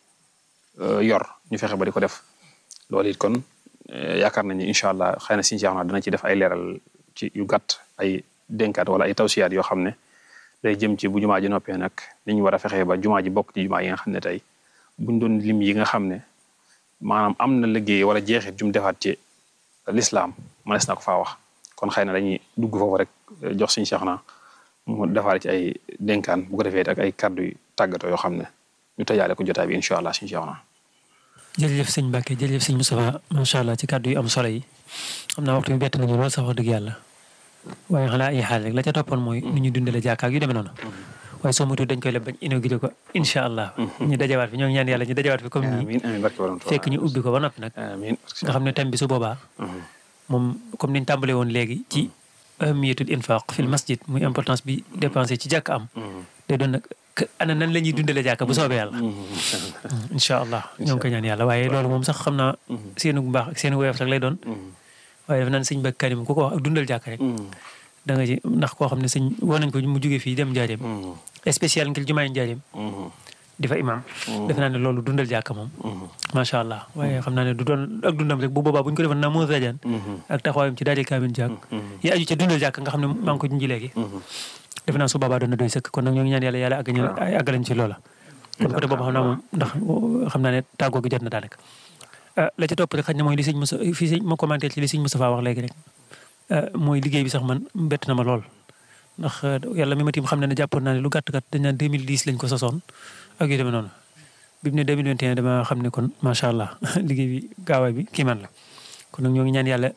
yor ñu fexe ba di ko def loolu it kon yaakaar nañu incha allah xëy na siñ seex naa dana ci def ay leeral ci yu gàtt ay dénkaat wala ay tawsiyaat yoo xam ne day jëm ci bu jumaa ji noppee nag ni ñu war a fexe ba jumaa ji bokk ci jumaa yi nga xam ne tey buñ doon lim yi nga xam ne maanaam am na liggéey wala jeexit jum defaat ci lislaam mënees na ko faa wax kon xëy na dañuy dugg foofu rek jox suñu Seex na mu defaat ci ay dénkaan bu ko defee ak ay kàddu yu tàggatoo yoo xam ne ñu tëjaale ko jotaay bi incha allah suñu Seex na jërëjëf sëñ Mbacke jërëjëf sëñ Moustapha macha allah ci kàddu yu am solo yi xam naa waxtu bi bett nañu lool sax wax dëgg yàlla waaye xanaa ay xaal rek la ca toppoon mooy nu ñu dundale jàkkaak yu demee noonu waaye soo moytuwul dañ koy leb bañ inauguré ko incha allah. ñu dajawaat fi ñoo ngi ñaan yàlla ñu dajawaat fi comme nii. fekk ñu ubbi ko ba noppi nag. nga xam ne thème bi su boobaa. moom comme niñ tàmbalee woon léegi ci ahamiyatul infaq fil masjid muy importance bi dépensé ci jàkk am. day doon nag ana nan la ñuy dundale jàkka bu soobee yàlla. incha allah ñoo ngi koy ñaan yàlla waaye loolu moom sax xam naa seenu bu baax ak seenu woyof rek lay doon. waaye dafa naan sëñ Mbacke Karim ku ko wax ak dundal jàkka rek. da nga ci ndax koo xam ne sëñ woo nañ ko mu jógee fii dem Njaareem spécial ngir jumaay Njaareem di fa imam defe naa ne loolu dundal jàkka moom macha allah waaye xam naa ne du doon ak dundam rek bu boobaa bu ñu ko defoon naa moo rajaan ak taxawaayam ci daal kaamin jàkk yi aju ca dundal jàkk nga xam ne maa ngi ko junji léegi defe naa su boobaa doon na doy sëkk kon nag ñoo ngi ñaan yàlla yàlla àgg ñu àggalañ ci loola kon côté boobu xam naa moom ndax xam naa ne tàggoo gi jot na daanaka la ca topp rek xëy na mooy li sëñ Moussa fii sëñ ma commenté ci li sëñ Moustapha wax léegi rek mooy liggéey bi sax man bett na ma lool ndax yàlla mi ma tiim xam ne ne jàppoon naa ne lu gàtt gàtt dañ naan deux mille dix lañ ko sosoon ak yu demee noonu bi mu ne deux mille vingt et un dama xam ne kon macha allah liggéey bi gaawaay bi kii man la kon nag ñoo ngi ñaan yàlla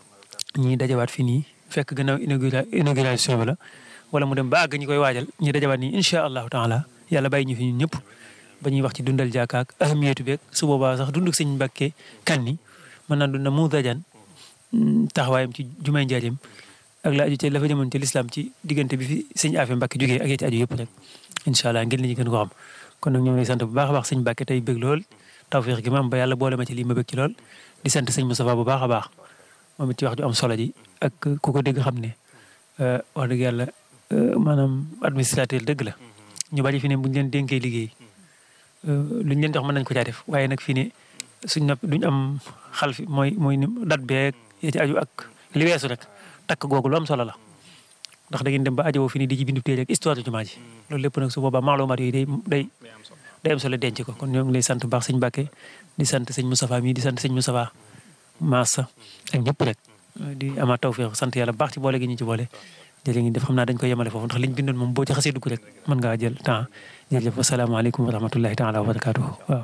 ñi dajawaat fii nii fekk gannaaw inauguration bi la wala mu dem ba àgg ñi koy waajal ñi dajawaat nii incha allahu taala yàlla bàyyi ñu fi ñun ñëpp ba ñuy wax ci dundal jàkka ak ahamiyatu beeg su boobaa sax dunduk sëñ Mbacke Kanni mën naa dund na mu dajan taxawaayam ci jumaay Njaareem ak la aju ci la fa jëmoon ci lislaam ci diggante bi fi sëñ Afe Mbacke jógee ak yi ci aju yëpp rek incha allah ngir nit ñi gën ko xam kon nag ñoo ngi lay sant bu baax a baax sëñ Mbacke tey bëgg lool tawfiix gi ma am ba yàlla boole ma ci lii ma bëgg ci lool di sant sëñ Moustapha bu baax a baax moom it ci wax ju am solo ji ak ku ko dégg xam ne wax dëgg yàlla maanaam administrateur dëgg la ñu bari fi ne buñ leen dénkee liggéey luñ leen jox mën nañ ko caa def waaye nag fi ne suñ nopp duñ am xal fi mooy mooy dat beeg yi ci aju ak li weesu rek takk googu lu am solo la ndax da ngeen dem ba ajowoo fi ni di ci bindu téere ak histoire de jumaa ji loolu lépp nag su boobaa maalumaat yooyu day day day am solo denc ko kon ñoo ngi lay sant bu baax sëñ Mbàkke di sant sëñ Moustapha mii di sant sëñ Moustapha Massa ak ñëpp rek di amaat tawfeex sant yàlla bu baax ci boole gi ñu ci boole jërë ngi def xam naa dañ koy yemale foofu ndax liñ bindoon moom boo ci xasee dugg rek mën ngaa jël temps jërëjëf wasalaamaaleykum wa rahmatullahi taala wa barakaatuhu waaw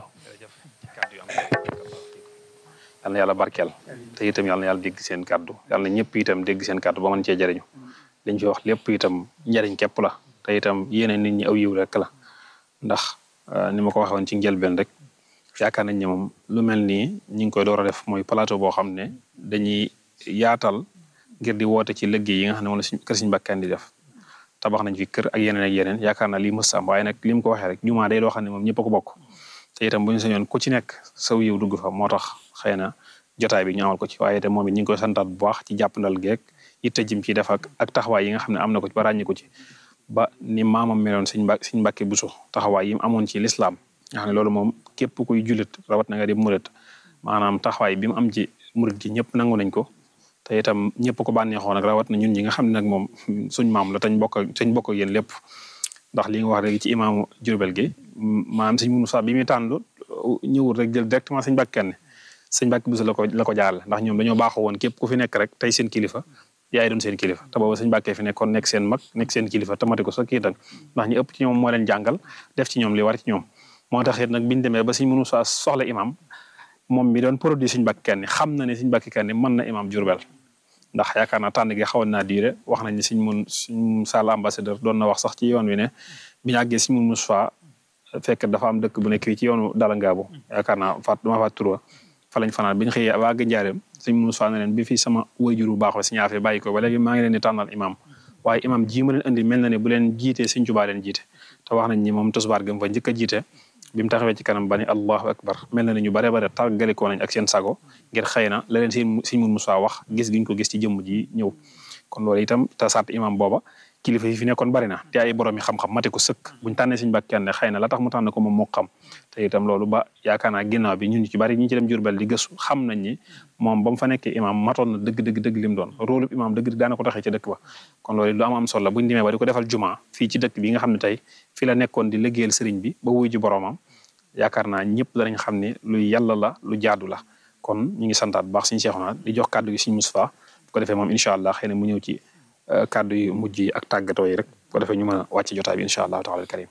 yal na yàlla barkeel te itam yal na yàlla dégg seen kàddu yal na ñëpp itam dégg seen kàddu ba mën cee jëriñu liñ fi wax lépp itam njëriñ képp la te itam yéene nit ñi aw yiw rek la ndax ni ma ko waxee woon ci njëlbeen rek yaakaar nañ ne moom lu mel nii ñi ngi koy door a def mooy plateau boo xam ne dañuy yaatal ngir di woote ci liggéey yi nga xam ne moom la suñ kër Sëriñ Mbàkke Kanni di def tabax nañ fi kër ak yeneen ak yeneen yaakaar naa lii mës am waaye nag li mu ko waxee rek jumaa day loo xam ne moom ñëpp a ko bokk te itam bu ñu sañoon ku ci nekk saw yiw dugg fa moo tax xëy na jotaay bi ñaawal ko ci waaye itam moom it ñu ngi koy santaat bu baax ci jàppandal geek yitte jim ci def ak ak taxawaay yi nga xam ne am na ko ci ba ràññi ko ci ba ni maamam meloon Sëriñ Mbàkke Sëriñ Mbàkke Buso taxawaay yi mu amoon ci lislaam nga xam ne loolu moom képp kuy jullit rawat na nga di murit maanaam taxawaay bi mu am ci murit gi ñëpp nangu nañ ko te itam ñëpp ko bànneexoo nag rawat na ñun ñi nga xam ne nag moom suñ maam la tañ bokk tañ bokk ak yéen lépp ndax li nga wax rek ci imaamu Jurbel gi maanaam Sëriñ Muusaa bi muy tànn ñëwul rek jël directement Sëriñ Mbàkke Kanni Sëriñ Mbàkke Buso la ko la ko jaarale ndax ñoom dañoo baaxoo woon képp ku fi nekk rek tey seen kilifa yaay doon seen kilifa te booba Sëriñ Mbàkke fi nekkoon nekk seen mag nekk seen kilifa tamati ko sa kii tak ndax ñu ëpp ci ñoom moo leen jàngal def ci ñoom li war ci ñoom moo tax it nag biñu demee ba Sëriñ Muusaa soxla imam moom mi doon produit Sëriñ Mbàkke Kanni xam na ne Sëriñ Mbàkke Kanni mën na imam Jurbel ndax yaakaar naa tànn gi xawoon naa diire wax nañ ne Sëriñ mun Sëriñ Sall ambassadeur doon na wax sax ci yoon wi ne bi ñu àggee Sëriñ Muusaa fekk dafa am dëkk bu nekk fii ci yoonu Dalangaabu yaakaar naa faat dama faat turwa fa lañ fanaan bi ñu xëyee waa Njaareem Sëriñ Muusaa ne leen bi fii sama wayjur bu baax wa si ñaafe bàyyi ko ba léegi maa ngi leen di tànnal imam waaye imam ji ma leen indi mel na ne bu leen jiitee Sëriñ Tuubaa leen jiite te wax nañ ni moom tisbaar gëm fa njëkk a jiite bi mu taxawee ci kanam ba ni allahu akbar mel na ne ñu bare bare tàggalikoo nañ ak seen sago ngir xëy na la leen seen Sëriñ Muusaa wax gis giñ ko gis ci jëmm ji ñëw kon loolu itam te sart imam booba kilifa yi fi nekkoon bari na te ay borom yi xam-xam mate ko sëkk buñ tànnee Sëriñ Mbàkke Kanni xëy na la tax mu tànn ko moom moo xam te itam loolu ba yaakaar naa ginnaaw bi ñun ñu ci bari ñu ci dem Jurbel di gëstu xam nañ ni moom ba mu fa nekkee imam matoon na dëgg dëgg dëgg lim doon rôle imam dëgg daana ko taxee ci dëkk ba kon loolu lu am am solo la buñ demee ba di ko defal juma fii ci dëkk bi nga xam ne tey fi la nekkoon di liggéeyal sëriñ bi ba wuy ji boromam yaakaar naa ñëpp danañ xam ne lu yàlla la lu jaadu la kon ñu ngi santaat bu baax Sëriñ Seexuna di jox kàddu gi Sëriñ Moustapha bu ko defee moom incha allah xëy na mu ñëw ci kàddu yu mujj yi ak tàggatoo yi rek bu ko defee ñu mën a wàcc jotaay bi incha allah taala al karim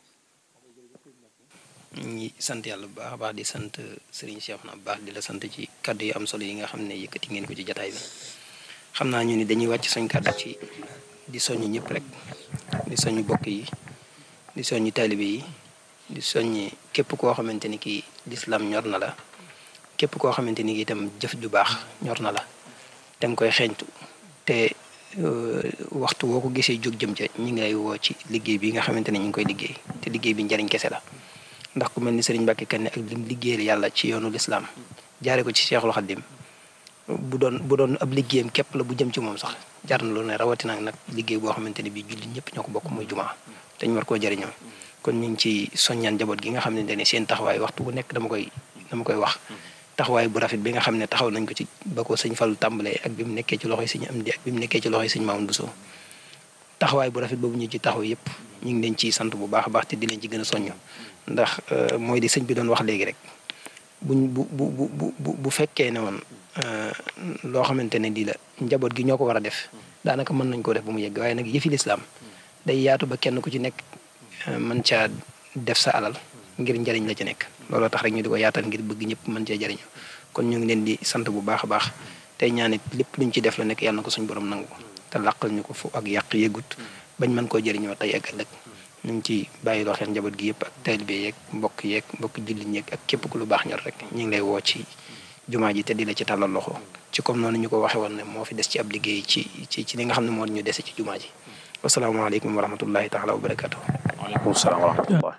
ñu ngi sant yàlla bu baax a baax di sant Serigne Seexuna bu baax di la sant ci kàddu yu am solo yi nga xam ne yëkkati ngeen ko ci jotaay bi xam naa ñu ni dañuy wàcc suñ kàddu ci di soññ ñëpp rek di soññ bokk yi di soññ taalibe yi di soññ képp koo xamante ni kii lislaam ñor na la képp koo xamante ni kii itam jëf ju baax ñor na la te nga koy xeeñtu te waxtu woo ko gisee jóg jëm ca ñi ngay woo ci liggéey bi nga xamante ne ñu ngi koy liggéey te liggéey bi njariñ kese la ndax ku mel ni Serigne Mbàkke Kanni ak lim liggéeyal yàlla ci yoonu lislaam jaare ko ci Seexul Xaddim bu doon bu doon ab liggéeyam képp la bu jëm ci moom sax jar na loolu ne rawatina nag liggéey boo xamante ne bii jullit ñëpp ñoo ko bokk muy jumaa te ñu war koo jëriñoo kon ñu ngi ci soññaan njaboot gi nga xamante ne seen taxawaay waxtu bu nekk dama koy dama koy wax taxawaay bu rafet bi nga xam ne taxaw nañ ko ci ba ko sëñ Fallu tàmbalee ak bi mu nekkee ci loxoy sëñ Amdi ak bi mu nekkee ci loxoy sëñ Mamoun Bousso taxawaay bu rafet boobu ñu ci taxaw yëpp ñu ngi leen ciy sant bu baax a baax te di leen ci gën a soññ ndax mooy di sëñ bi doon wax léegi rek buñ bu bu bu bu bu fekkee ne woon loo xamante ne di la njaboot gi ñoo ko war a def daanaka mën nañ koo def ba mu yegg waaye nag yëfi lislaam day yaatu ba kenn ku ci nekk mën caa def sa alal ngir njariñ la ci nekk looloo tax rek ñu di ko yaatal ngir bëgg ñëpp mën cee jariñu kon ñu ngi leen di sant bu baax a baax tey ñaanit lépp luñ ci def la nekk yàlla na ko suñ borom nangu te làqal ñu ko fu ak yàq yëgut bañ mën koo jëriñoo tey ak ëllëg ñu ngi ci bàyyi loo xel njaboot gi yëpp ak taalibe yeeg mbokk yeeg mbokk jullit yeeg ak képp ku lu baax ñor rek ñu ngi lay woo ci jumaa ji te di la ci tàllal loxo ci comme noonu ñu ko waxe woon ne moo fi des ci ab liggéey ci ci ci li nga xam ne moo ñu dese ci jumaa ji wasalaamaaleykum wa rahmatullahi taala wa barakatuh waaleykum salaam wa rahmatullah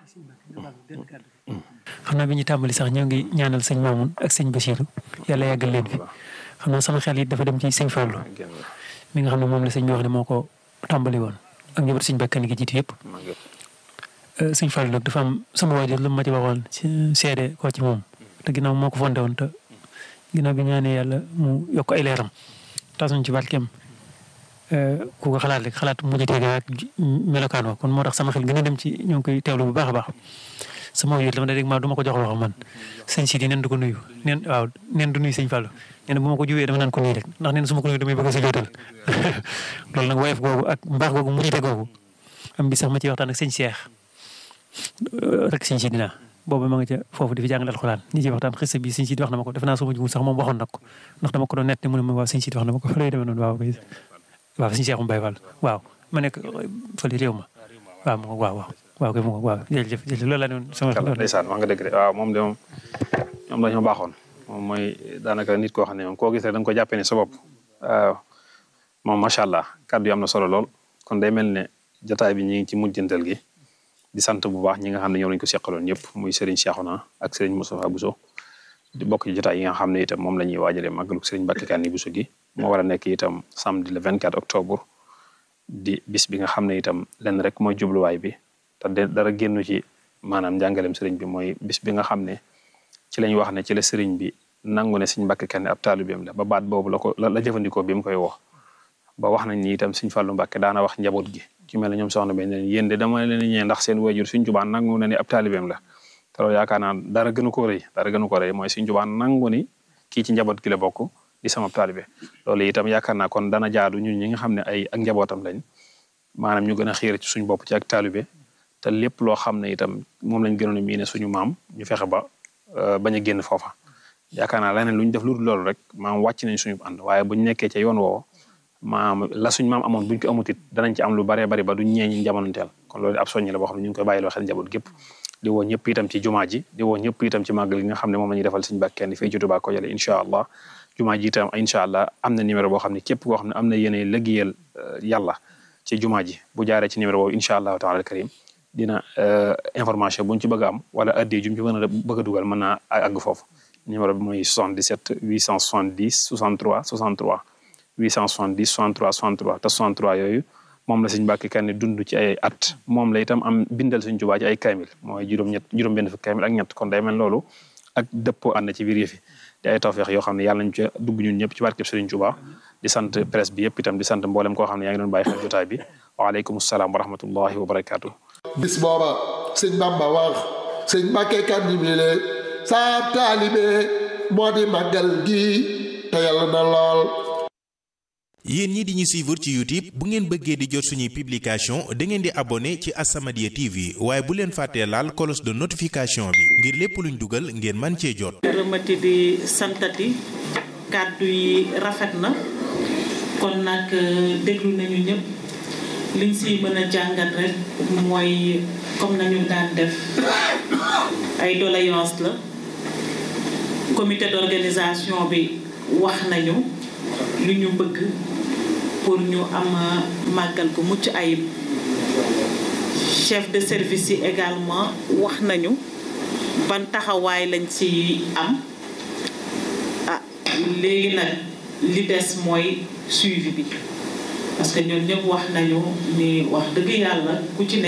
xam naa bi ñu tàmbali sax ñoo ngi ñaanal sëñ Mamoun ak sëñ Bachirou yàlla yàggal leen fi xam naa sama xel it dafa dem ci sëñ Fallou mi nga xam ne moom la sëñ bi wax ne moo ko tàmbali woon ak njaboot sëñ Mbàkke Kanni gi jiitu yëpp sëñ Fallou nag dafa am sama waajur lu ma ci waxoon seede ko ci moom te ginnaaw moo ko fondé woon te ginnaaw bi ñaanee yàlla mu yokk ay leeram tasuñ ci barkeem ku ko xalaat rek xalaat mujj tege ak melokaan wa kon moo tax sama xel gën a dem ci ñoo ngi koy teewlu bu baax a baax sama yóot la ma ne dégg maa du ma ko jox loxo man sëñ Sidi neen du ko nuyu neen waaw neen du nuyu sëñ Fallou nee na bu ma ko juwee dama naan ko nuyu rek ndax neen su ma ko nuyu damay bëgg a si jootal loolu nag woyof googu ak mbaax googu mu nite googu am bi sax ma ci waxtaan ak sëñ Cheikh rek sëñ Sidi naa boobu ma nga ca foofu di fi jàngal alxuraan ñi ci waxtaan xista bi sëñ Sidi wax na ma ko defe naa su ma juum sax moom waxoon na ko ndax dama ko doon nett ne mu ne ma waaw sëñ Sidi wax na ma ko fa lay demee noonu waaw waaw sëñ Cheikh mu Baye Fall waaw ma nekk fële réew ma waaw ma waaw waaw waaw kay mu waaw jërëjëf jërëjëf loolu la doon sama ndeysaan wax nga dëgg de waaw moom de moom ñoom dañoo baaxoon moom mooy daanaka nit koo xam ne moom koo gis rek da nga ko jàppee ne sa bopp waaw moom macha allah kàddu yi am na solo lool kon day mel ne jotaay bi ñi ngi ci mujjantal gi di sant bu baax ñi nga xam ne ñoom lañu ko seqaloon ñëpp muy Serigne Cheikhouna ak Serigne Moustapha Bousso di bokk ci jotaay yi nga xam ne itam moom la ñuy waajalee màggalu Serigne Mbacké Kanni Bousso gi moo war a nekk itam samedi le vingt-quatre octobre di bis bi nga xam ne itam lenn rek mooy jubluwaay bi te dara génnu ci maanaam njàngaleem Serigne bi mooy bis bi nga xam ne ci lañ wax ne ci la Serigne bi nangu ne Serigne Mbacké Kanni ab taalibeem la ba baat boobu la ko la jëfandikoo bi mu koy wax ba wax nañ ni itam Serigne Fallou Mbacké daana wax njaboot gi ci mel ne ñoom soxna bay ne leen yéen de dama leen ñee ndax seen waajur Serigne Touba nangu na ni ab taalibeem la te loolu yaakaar naa dara gënu ko rëy dara gënu ko rëy mooy Serigne Touba nangu ni kii ci njaboot gi la bokk di sama taalibe loolu itam yaakaar naa kon dana jaadu ñun ñi nga xam ne ay ak njabootam lañ maanaam ñu gën a xiir ci suñu bopp ci ak taalibe te lépp loo xam ne itam moom lañ gënoon a miine suñu maam ñu fexe ba bañ a génn foofa yaakaar naa leneen lu ñu def lu dul loolu rek maam wàcc nañ suñu ànd waaye buñ nekkee ca yoon woowu maam la suñu maam amoon buñ ko amut it danañ ci am lu baree bari ba duñ ñee ñi jamonoonteel kon loolu ab soññi la boo xam ne ñu ngi koy bàyyiloo xel njaboot gépp di woo ñëpp itam ci jumaa ji di woo ñëpp itam ci màggal gi nga xam ne moom la ñuy defal Serigne Mbacké Kanni fii ci Touba Kodialé incha allah jumaa ji itam incha allah am na numéro boo xam ne képp koo xam ne am na yéene liggéeyal yàlla ci jumaa ji bu jaaree ci numéro boobu incha allahu taala al karim dina information buñ ci bëgg a am wala addi jum ci mën a bëgg a dugal mën naa àgg foofu numéro bi mooy soixante-dix-sept huit cent soixante-dix soixante-trois soixante-trois huit cent soixante-dix soixante-trois soixante-trois te soixante-trois yooyu moom la Serigne Mbacké Kanni dund ci ay at moom la itam am bindal Serigne Touba ci ay kaamil mooy juróom-ñett juróom-benn fukki kaamil ak ñett kon day mel loolu ak dëppoo ànd ci biir yëfi te ay tawfeex yoo xam ne yàlla nañu ca dugg ñun ñëpp ci barkeb Serigne Touba di sant presse bi yëpp itam di sant mboolem koo xam ne yaa ngi doon bàyyi xel jotaay bi waaleykum salaam wa rahmatullahi wa barakaatu. bis booba sëñ Bamba wax sëñ Mbacké Kanni bi le saa taalibe moo di màggal gi te yàlla na lool. yéen ñi di ñu suivre ci YouTube bu ngeen bëggee di jot suñuy publication da ngeen di abonné ci As-Samadiyya T V waaye bu leen fàttee laal cloche de notification bi ngir lépp luñ dugal ngeen man cee jot. rëmati di santati kàddu yi rafet na kon nag déglu nañu ñëpp liñ si mën a jàngat rek mooy comme nañu daan def ay doléance la comité d'organisation bi wax nañu lu ñu bëgg pour ñu am màggal gu mucc ayib chef de service yi également wax nañu ban taxawaay lañ ci am ah léegi nag li des mooy suivi bi parce que ñoom ñëpp wax nañu ni wax dëgg yàlla ku ci ne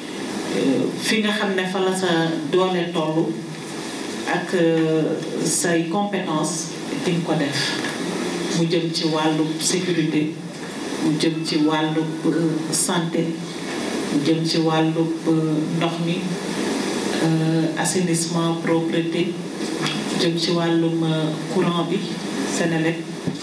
fi nga xam ne fa la sa doole tollu ak say compétence di nga ko def mu jëm ci wàllu sécurité mu jëm ci wàllu santé mu jëm ci wàllu ndox mi assainissement propreté jëm ci wàllum courant bi Senelec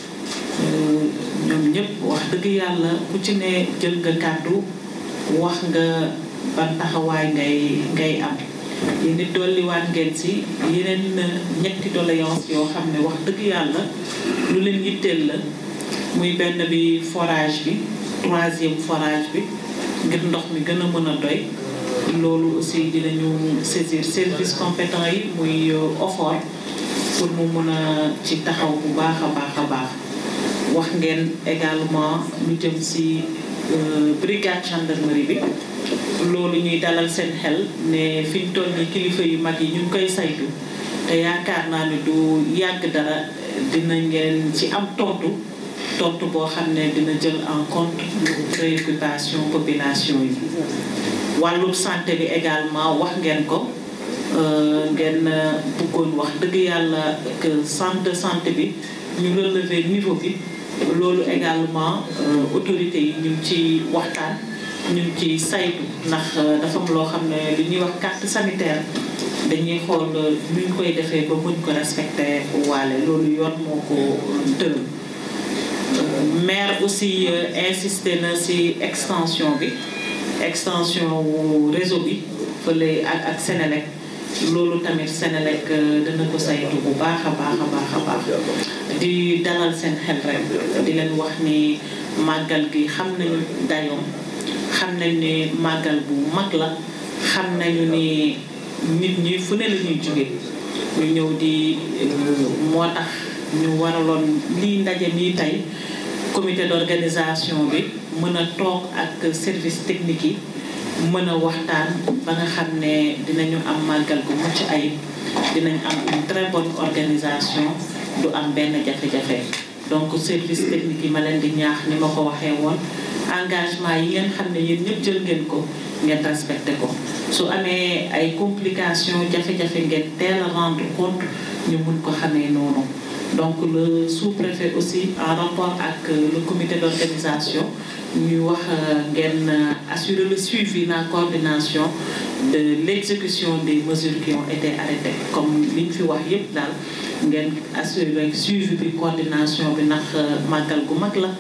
ñoom ñëpp wax dëgg yàlla ku ci ne jël nga kàddu wax nga ban taxawaay ngay ngay am yéen it dolliwaat ngeen si yeneen ñetti doléance yoo xam ne wax dëgg yàlla lu leen yitteel la muy benn bi forage bi troisième forage bi ngir ndox mi gën a mën a doy loolu aussi dinañu saisir service compétent yi muy O F O R pour mu mën a ci taxaw bu baax a baax a baax wax ngeen également lu jëm si brigade gendarmerie bi loolu ñuy dalal seen xel ne fi ñu toll nii kilifa yu mag yi ñu ngi koy saytu te yaakaar naa ne du yàgg dara dina ngeen ci am tontu tontu boo xam ne dina jël en compte préoccupation population yi. wàllum santé bi également wax ngeen ko ngeen bëggoon wax dëgg yàlla que centre de santé bi ñu relever niveau bi loolu également autorités yi ñu ngi ci waxtaan ñu ngi ciy saytu ndax dafa am loo xam ne li ñuy wax carte sanitaire dañuy xool nu ñu koy defee ba buñ ko respecté waale loolu yoon moo ko tëral. maire aussi insisté na ci extension bi extension wu réseau bi fële ak ak Sénélec loolu tamit Sénélec dana ko saytu bu baax a baax a baax a baax di dalal seen xel rek di leen wax ni màggal gi xam nañu dayoom xam nañu ni màggal bu mag la xam nañu ni nit ñi fu ne la ñuy jóge ñu ñëw di moo tax ñu waraloon lii ndaje nii tey comité d'organisation bi mën a toog ak service technique yi mën a waxtaan ba nga xam ne dinañu am màggal bu mucc ayib dinañ am une très bonne organisation du am benn jafe-jafe donc service technique yi ma leen di ñaax ni ma ko waxee woon engagement yi ngeen xam ne yéen ñëpp jël ngeen ko ngeen respecté ko su amee ay complications jafe-jafe ngeen teel a rendre compte ñu mun ko xamee noonu. Donc le sous-préfet aussi en rapport avec le comité d'organisation nous avons assuré le suivi, la coordination de l'exécution des mesures qui ont été arrêtées. Comme liñ fi wax yépp dal ngeen assurer suivi bi coordination bi nak magal gu mag la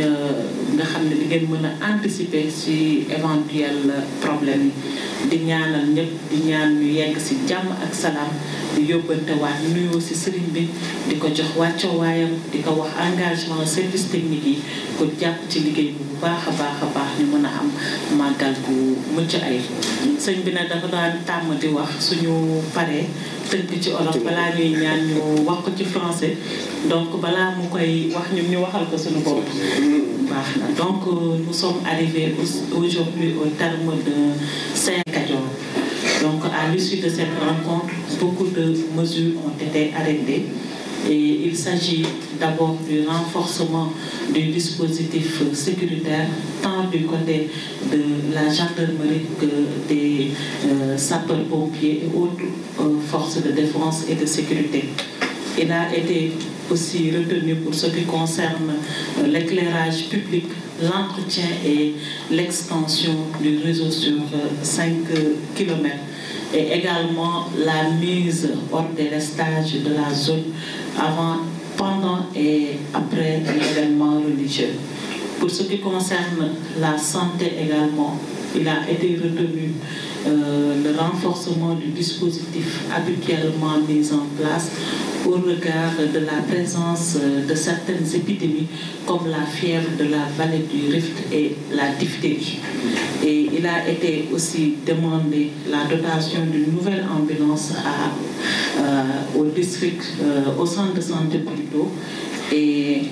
nga xamné di ngeen mëna anticiper ci éventuel problème di ñaanal ñëpp di ñaan ñu yegg ci jàmm ak salaam di yóbbante waat nuyoo ci sëriñ bi di ko jox wàcco waayam di ko wax engagement service technique yi ko jàpp ci liggéey bu baax a baax a baax ñu mën a am màggal bu mucc ay sëñ bi nag dafa daan tàmm di wax suñu paree tënk ci olof balaa ñuy ñaan ñu wax ko ci français donc balaa mu koy wax ñun ñu waxal ko suñu bopp baax na donc nous sommes arrivés aujourd'hui au terme de Saint-Cadior. Donc à l'issue de cette rencontre, beaucoup de mesures ont été arrêtées et il s'agit d'abord du renforcement du dispositif sécuritaire tant du côté de la gendarmerie que des euh, sapeurs-pompiers et autres euh, forces de défense et de sécurité. Il a été aussi retenu pour ce qui concerne euh, l'éclairage public, l'entretien et l'extension du réseau sur euh, cinq kilomètres et également la mise hors délestage de la zone avant, pendant et après l'événement religieux. Pour ce qui concerne la santé également, il a été retenu euh, le renforcement du dispositif habituellement mis en place au regard de la présence de certaines épidémies comme la fièvre de la vallée du Rift et la diphtérie. Et il a été aussi demandé la dotation d'une nouvelle ambulance à, euh, au district, euh, au centre de santé plutôt, et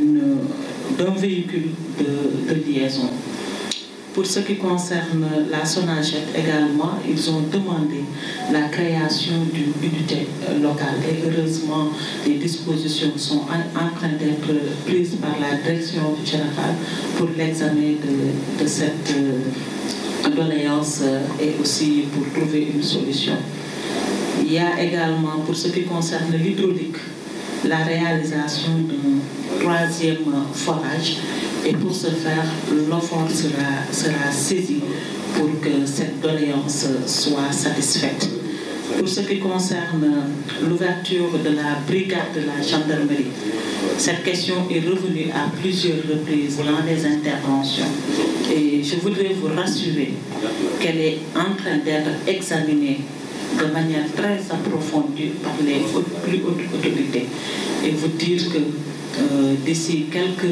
d'un véhicule de, de liaison. Pour ce qui concerne la Sonaged également, ils ont demandé la création d'une unité locale et heureusement les dispositions sont en, en train d'être prises par la direction générale pour l'examen de, de cette euh, doléance euh, et aussi pour trouver une solution. Il y a également, pour ce qui concerne l'hydraulique, la réalisation d'un troisième forage. Et pour ce faire, l'offre sera, sera saisie pour que cette doléance soit satisfaite. Pour ce qui concerne l'ouverture de la brigade de la gendarmerie, cette question est revenue à plusieurs reprises dans les interventions. Et je voudrais vous rassurer qu'elle est en train d'être examinée de manière très approfondie par les plus hautes autorités. Et vous dire que Euh, d'ici quelques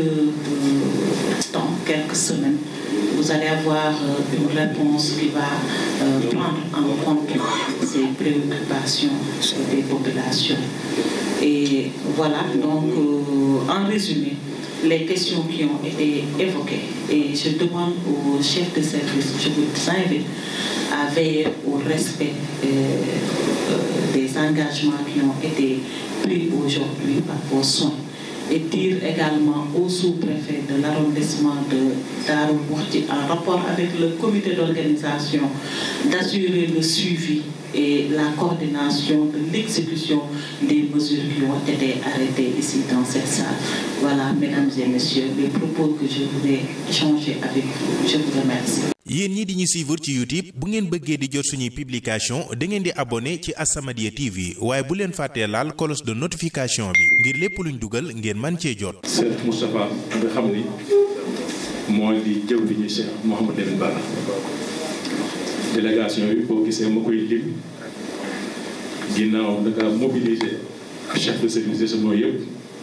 euh, temps, quelques semaines, vous allez avoir euh, une réponse qui va euh, prendre en compte ces préoccupations des populations. Et voilà, donc euh, en résumé, les questions qui ont été évoquées. Et je demande aux chefs de service, je vous invite à veiller au respect euh, euh, des engagements qui ont été pris aujourd'hui par vos soins. et dire également au sous-préfet de l'arrondissement de Darou Mouhty, en rapport avec le comité d'organisation, d'assurer le suivi et la coordination de l'exécution des mesures qui ont été arrêtées ici dans cette salle. Voilà, mesdames et messieurs, les propos que je voulais échanger avec vous. Je vous remercie. yéen ñi di ñu suivre ci YouTube bu ngeen bëggee di jot suñuy publication da ngeen di abonné ci As-Samadiyya T V waaye bu leen fàttee laal cloche de notification bi ngir lépp luñ dugal ngeen man cee jot. Cheikh Moustapha nga xam ni mooy di jëw li ñu Cheikh Mouhamadou Lamine Bara délégation yi boo gisee ma koy lim ginnaaw da nga mobiliser chef de service régionaux yëpp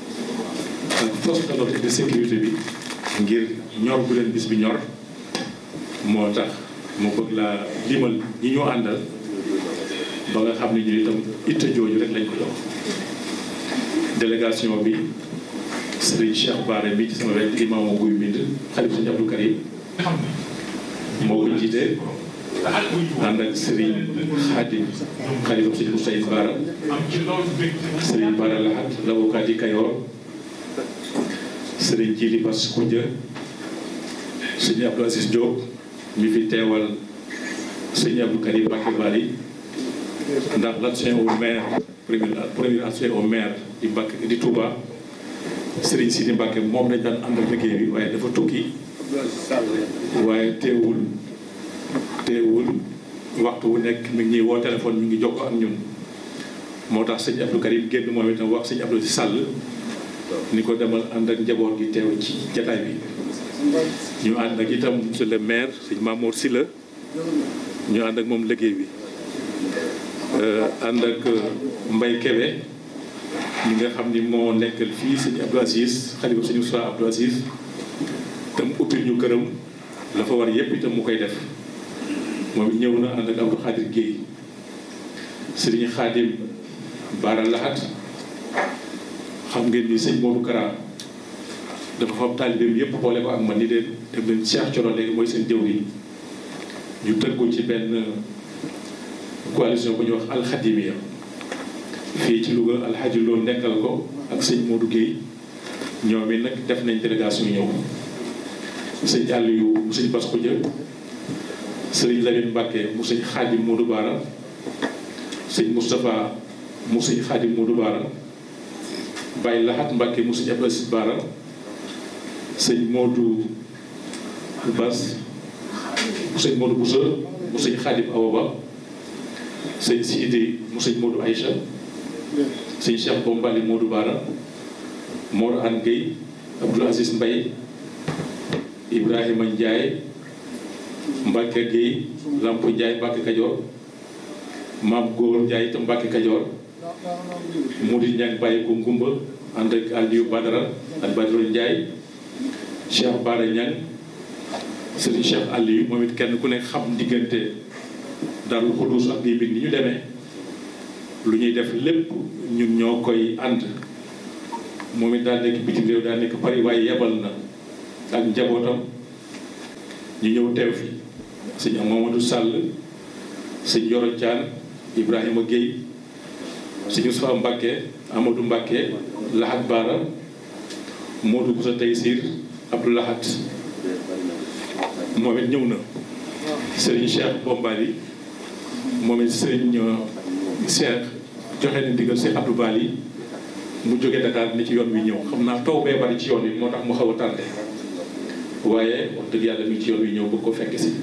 ak force de l'ordre et de sécurité bi ngir ñor bu leen bis bi ñor. moo tax mu bëgg laa limal ñi ñoo àndal ba nga xam ne ñu itam itte jooju rek lañ ko jox délégation bi Serigne Cheikh Bara bi ci sama wet imam guy mbind xalif Serigne Abdou Karim moo ko jiite ànd ak Serigne Khadim xalifa Serigne Moustapha Bara Serigne Bara Lahat l'avocat di Kayor Serigne Djili Bass Koudia Serigne Abdou Aziz Diop mi fi teewal sëñ Abdou Karim Mbacké Bari ndax l'adjoint au maire premier premier adjoint au maire di Mbacké di Touba Serigne Sidi Mbacké moom dañ daan ànd ak liggéey bi waaye dafa tukki waaye teewul teewul waxtu wu nekk mi ngi ñuy woo téléphone mi ngi jokkoo ak ñun moo tax sëñ Abdou Karim génn moom itam wax sëñ Abdou si Sall ni ko demal ànd ak njaboot gi teew ci jataay bi ñu ànd ak itam monsieur le maire sëñ Mamour Sylla ñu ànd ak moom liggéey bi ànd ak Mbaye Kébé ñi nga xam ni moo nekkal fii sëñ Abdou Aziz xalifa sëñ Moussa Abdou Aziz tam uppil ñu këram la fa war yépp itam mu koy def moom ñëw na ànd ak Abdou Khadir Guèye sëriñ Khadim Bara Lahat xam ngeen ni sëñ Modou Kara dafa fam taalibeem yépp boole ko ak man ni leen dem leen Cheikh Thioro léegi mooy seen jëw yi ñu tëggu ci benn coalition bu ñuy wax alxadimiya fii ci Louga alxaji loolu nekkal ko ak sëñ Modou Guèye ñoom it nag def nañ délégation ñëw sëñ Aliou mu sëñ Bass Khoudia sëriñ Lamine Mbacké mu sëñ Khadim Modou Bara sëñ Moustapha mu sëñ Khadim Modou Bara Baye Lahat Mbacké mu sëñ Abdou Aziz Bara sëñ Modou Bass mu sëñ Modou Boussa mu sëñ Khadim Awa Ba sëñ Sidi mu sëñ Modou Aïcha sëñ Cheikh Bombali Modou Bara Mor An Gueye Abdoul Aziz Mbaye Ibrahima Ndiaye Mbacke Gueye Lampo Ndiaye Mbacke Kajoor Maam Góor Ndiaye itam Mbacke Kajoor Moudi Niang bàyyi ko Ngumba ànd ak Aliou Badara ak Badara Ndiaye Cheikh Bara Niang Serigne Cheikh Aliou moom it kenn ku nekk xam diggante Darou Khoudoss ak bii bi ni ñu demee lu ñuy def lépp ñun ñoo koy ànd moom it daal nekk bitim réew daal nekk Paris waaye yebal na ak njabootam ñu ñëw teew fi sëñ Mamadou Sall sëñ Yoro Thian Ibrahima Gueye sëñ Moustapha Mbacké Amadou Mbacké Lahat Bara Modou Boussa Taysir Abdou Lahat moom it ñëw na Serigne Cheikh Bombali moom it Serigne Cheikh joxe na ndigal Cheikh Abdou Bali mu jógee Dakar ni ci yoon wi ñëw xam naa taw bee bari ci yoon wi moo tax mu xaw a tardé waaye wax dëgg yàlla mi ci yoon wi ñëw bëgg ko fekk si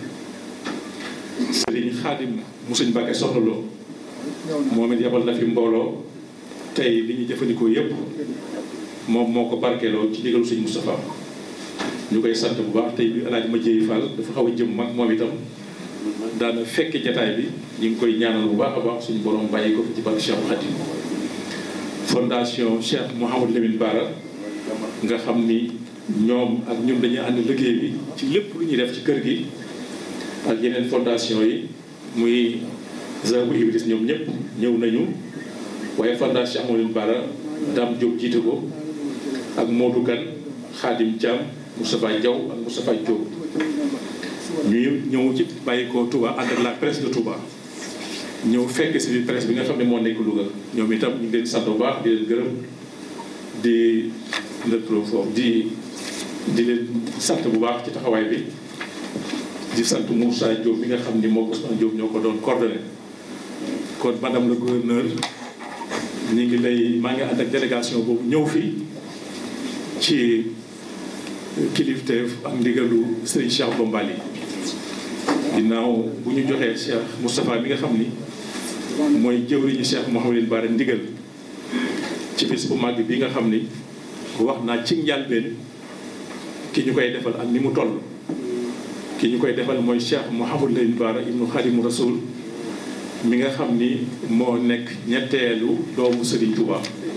Serigne Khadim mu sëñ Mbacké Soxna Lo moom it yabal na fi mbooloo tey li ñu jëfandikoo yépp moom moo ko barkeeloo ci ndigalu sëñ Moustapha ñu koy sant bu baax tey bi Alaaji ma jéey Fall dafa xaw a jëm mag moom itam daana fekk jataay bi ñu ngi koy ñaanal bu baax a baax suñu borom bàyyi ko fi ci barke Cheikh Khadim fondation Cheikh Mouhamadou Lamine Bara nga xam ni ñoom ak ñun dañuy ànd liggéey bi ci lépp lu ñuy def ci kër gi ak yeneen fondation yi muy Zabu Iblis ñoom ñëpp ñëw nañu waaye fondation Cheikh Mouhamadou Lamine Bara Dame Diop jiite ko ak Modou Kane Khadim Thiam Moustapha Diaw ak Moustapha Diop ñu ñëw ci bàyyi ko Touba ànd ak la presse de Touba ñëw fekk si presse bi nga xam ne moo nekk Louga ñoom itam ñu ngi leen sant bu baax di leen gërëm di ndërtoo foofu di di leen sant bu baax ci taxawaay bi di sant Moussa Diop mi nga xam ni moo Ousmane Diop ñoo ko doon coordonné kon madame le gouverneur ñu ngi lay maa ngi ànd ak délégation boobu ñëw fii ci kilifteef ak ndigalu Serigne Cheikh Bombali ginnaaw bu ñu joxee Cheikh Moustapha mi nga xam ni mooy jëwriñu Cheikh Mouhamadou Bara ndigal ci bis bu màgg bi nga xam ni wax naa ci njàlbeen ki ñu koy defal ak ni mu toll ki ñu koy defal mooy Cheikh Mouhamadou Bara ibnu Khadimu Rasoul mi nga xam ni moo nekk ñetteelu doomu Serigne Touba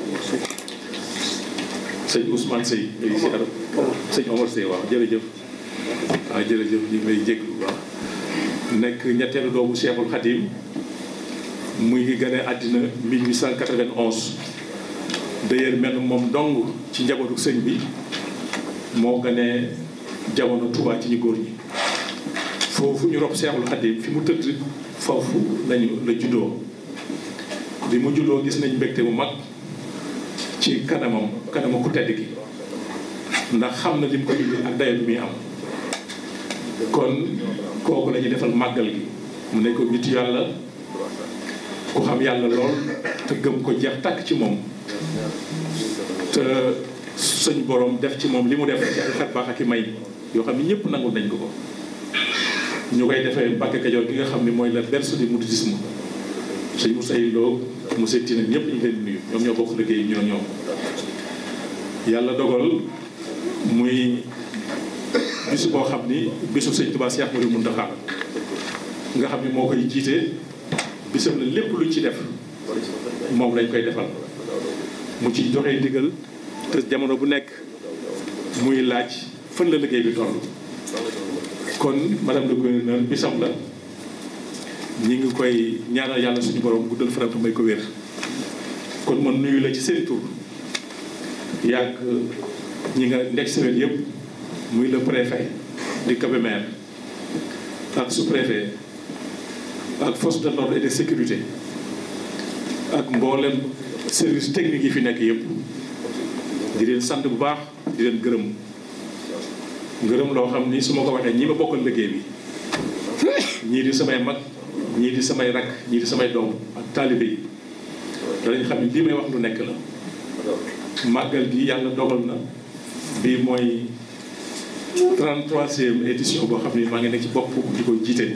sëñ Ousmane Seye ngay si arab sëñ Omar Seye waaw jërëjëf waaw jërëjëf ñu ngi lay jéglu bu baax nekk ñetteelu doomu Cheikhul Khadim muy ngi gane àddina mille huit cent quatre-vingt-onze d'ailleurs mel moom dong ci njabootu sëñ bi moo gane jamono Touba ci ñu góor ñi foofu ñu rob Cheikhul Khadim fi mu tëdd foofu lañu la juddoo bi mu juddoo gis nañ mbégte mu mag ci kanamam kanama ku tedd gi ndax xam na lim ko indi ak dayo bi muy am kon kooku la ñuy defal màggal gi mu nekk ko nit yàlla ku xam yàlla lool te gëm ko jeex tàkk ci moom te suñ borom def ci moom li mu def ci ay xat baax ak i may yoo xam ne ñëpp nangu nañ ko ko ñu koy defee Mbàkke Kajoor gi nga xam ne mooy la berceau du mouridisme sëñ Moussa Lo monsieur Tine ñëpp ñu ngi leen nuyu ñoom ñoo bokk liggéey ñoo ñoom yàlla dogal muy bisu boo xam ni bisu sëñ Tuubaa Cheikh Mouhamadou Mountakha nga xam ni moo koy jiite bisam la lépp luñ ci def moom lañ koy defal mu ci joxee ndigal te jamono bu nekk muy laaj fan la liggéey bi toll kon madame le gouverneur bisam la ñi ngi koy ñaanal yàlla suñu borom guddal faram may ko wér kon man nuyu la ci seen tur yàgg ñi nga nekk semaine yëpp muy le préfet di Kébémer ak sous-préfet ak force de l'ordre et de sécurité ak mboolem service technique yi fi nekk yëpp di leen sant bu baax di leen gërëm ngërëm loo xam ni su ma ko waxee ñi ma bokkal liggéey bi ñii di samay mag ñii di samay rakk ñii di samay doom ak taalibe yi danañ xam ne lii may wax lu nekk la màggal gi yàlla dogal na bii mooy trente-troisième édition boo xam ne maa ngi nekk ci bopp di ko jiite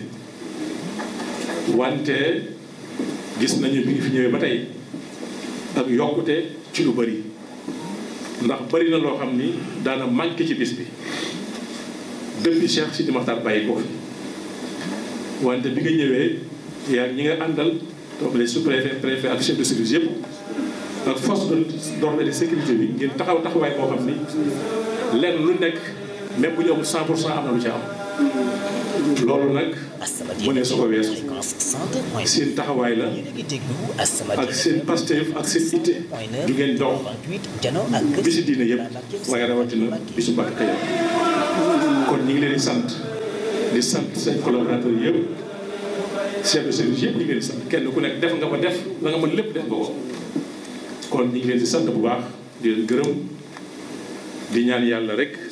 wante gis nañu bi ngi fi ñëwee ba tey ak yokkute ci lu bari ndax bari na loo xam ni daana manqué ci bis bi depuis Cheikh Sidi Makhtar bàyyi ko fi wante bi nga ñëwee yaa ñi nga àndal donc les sous-préfets préfets ak chef de service yëpp ak force d'ordre et de sécurité bi ngeen taxaw taxawaay boo xam ni lenn lu nekk même bu ñu amul cent pour cent am na lu ci am loolu nag mu ne su ko weesu seen taxawaay la ak seen Pastef ak seen itte du ngeen dox bisi diine yëpp waaye rawatina bisu Mbàkke Kajoor kon ñu ngi leen di sant di sant seen collaborateurs yëpp chef de service yëpp ñu ngi leen di sant kenn ku nekk def nga ba def la nga mën lépp def nga ko kon ñu ngi leen di sant bu baax di leen gërëm di ñaan yàlla rek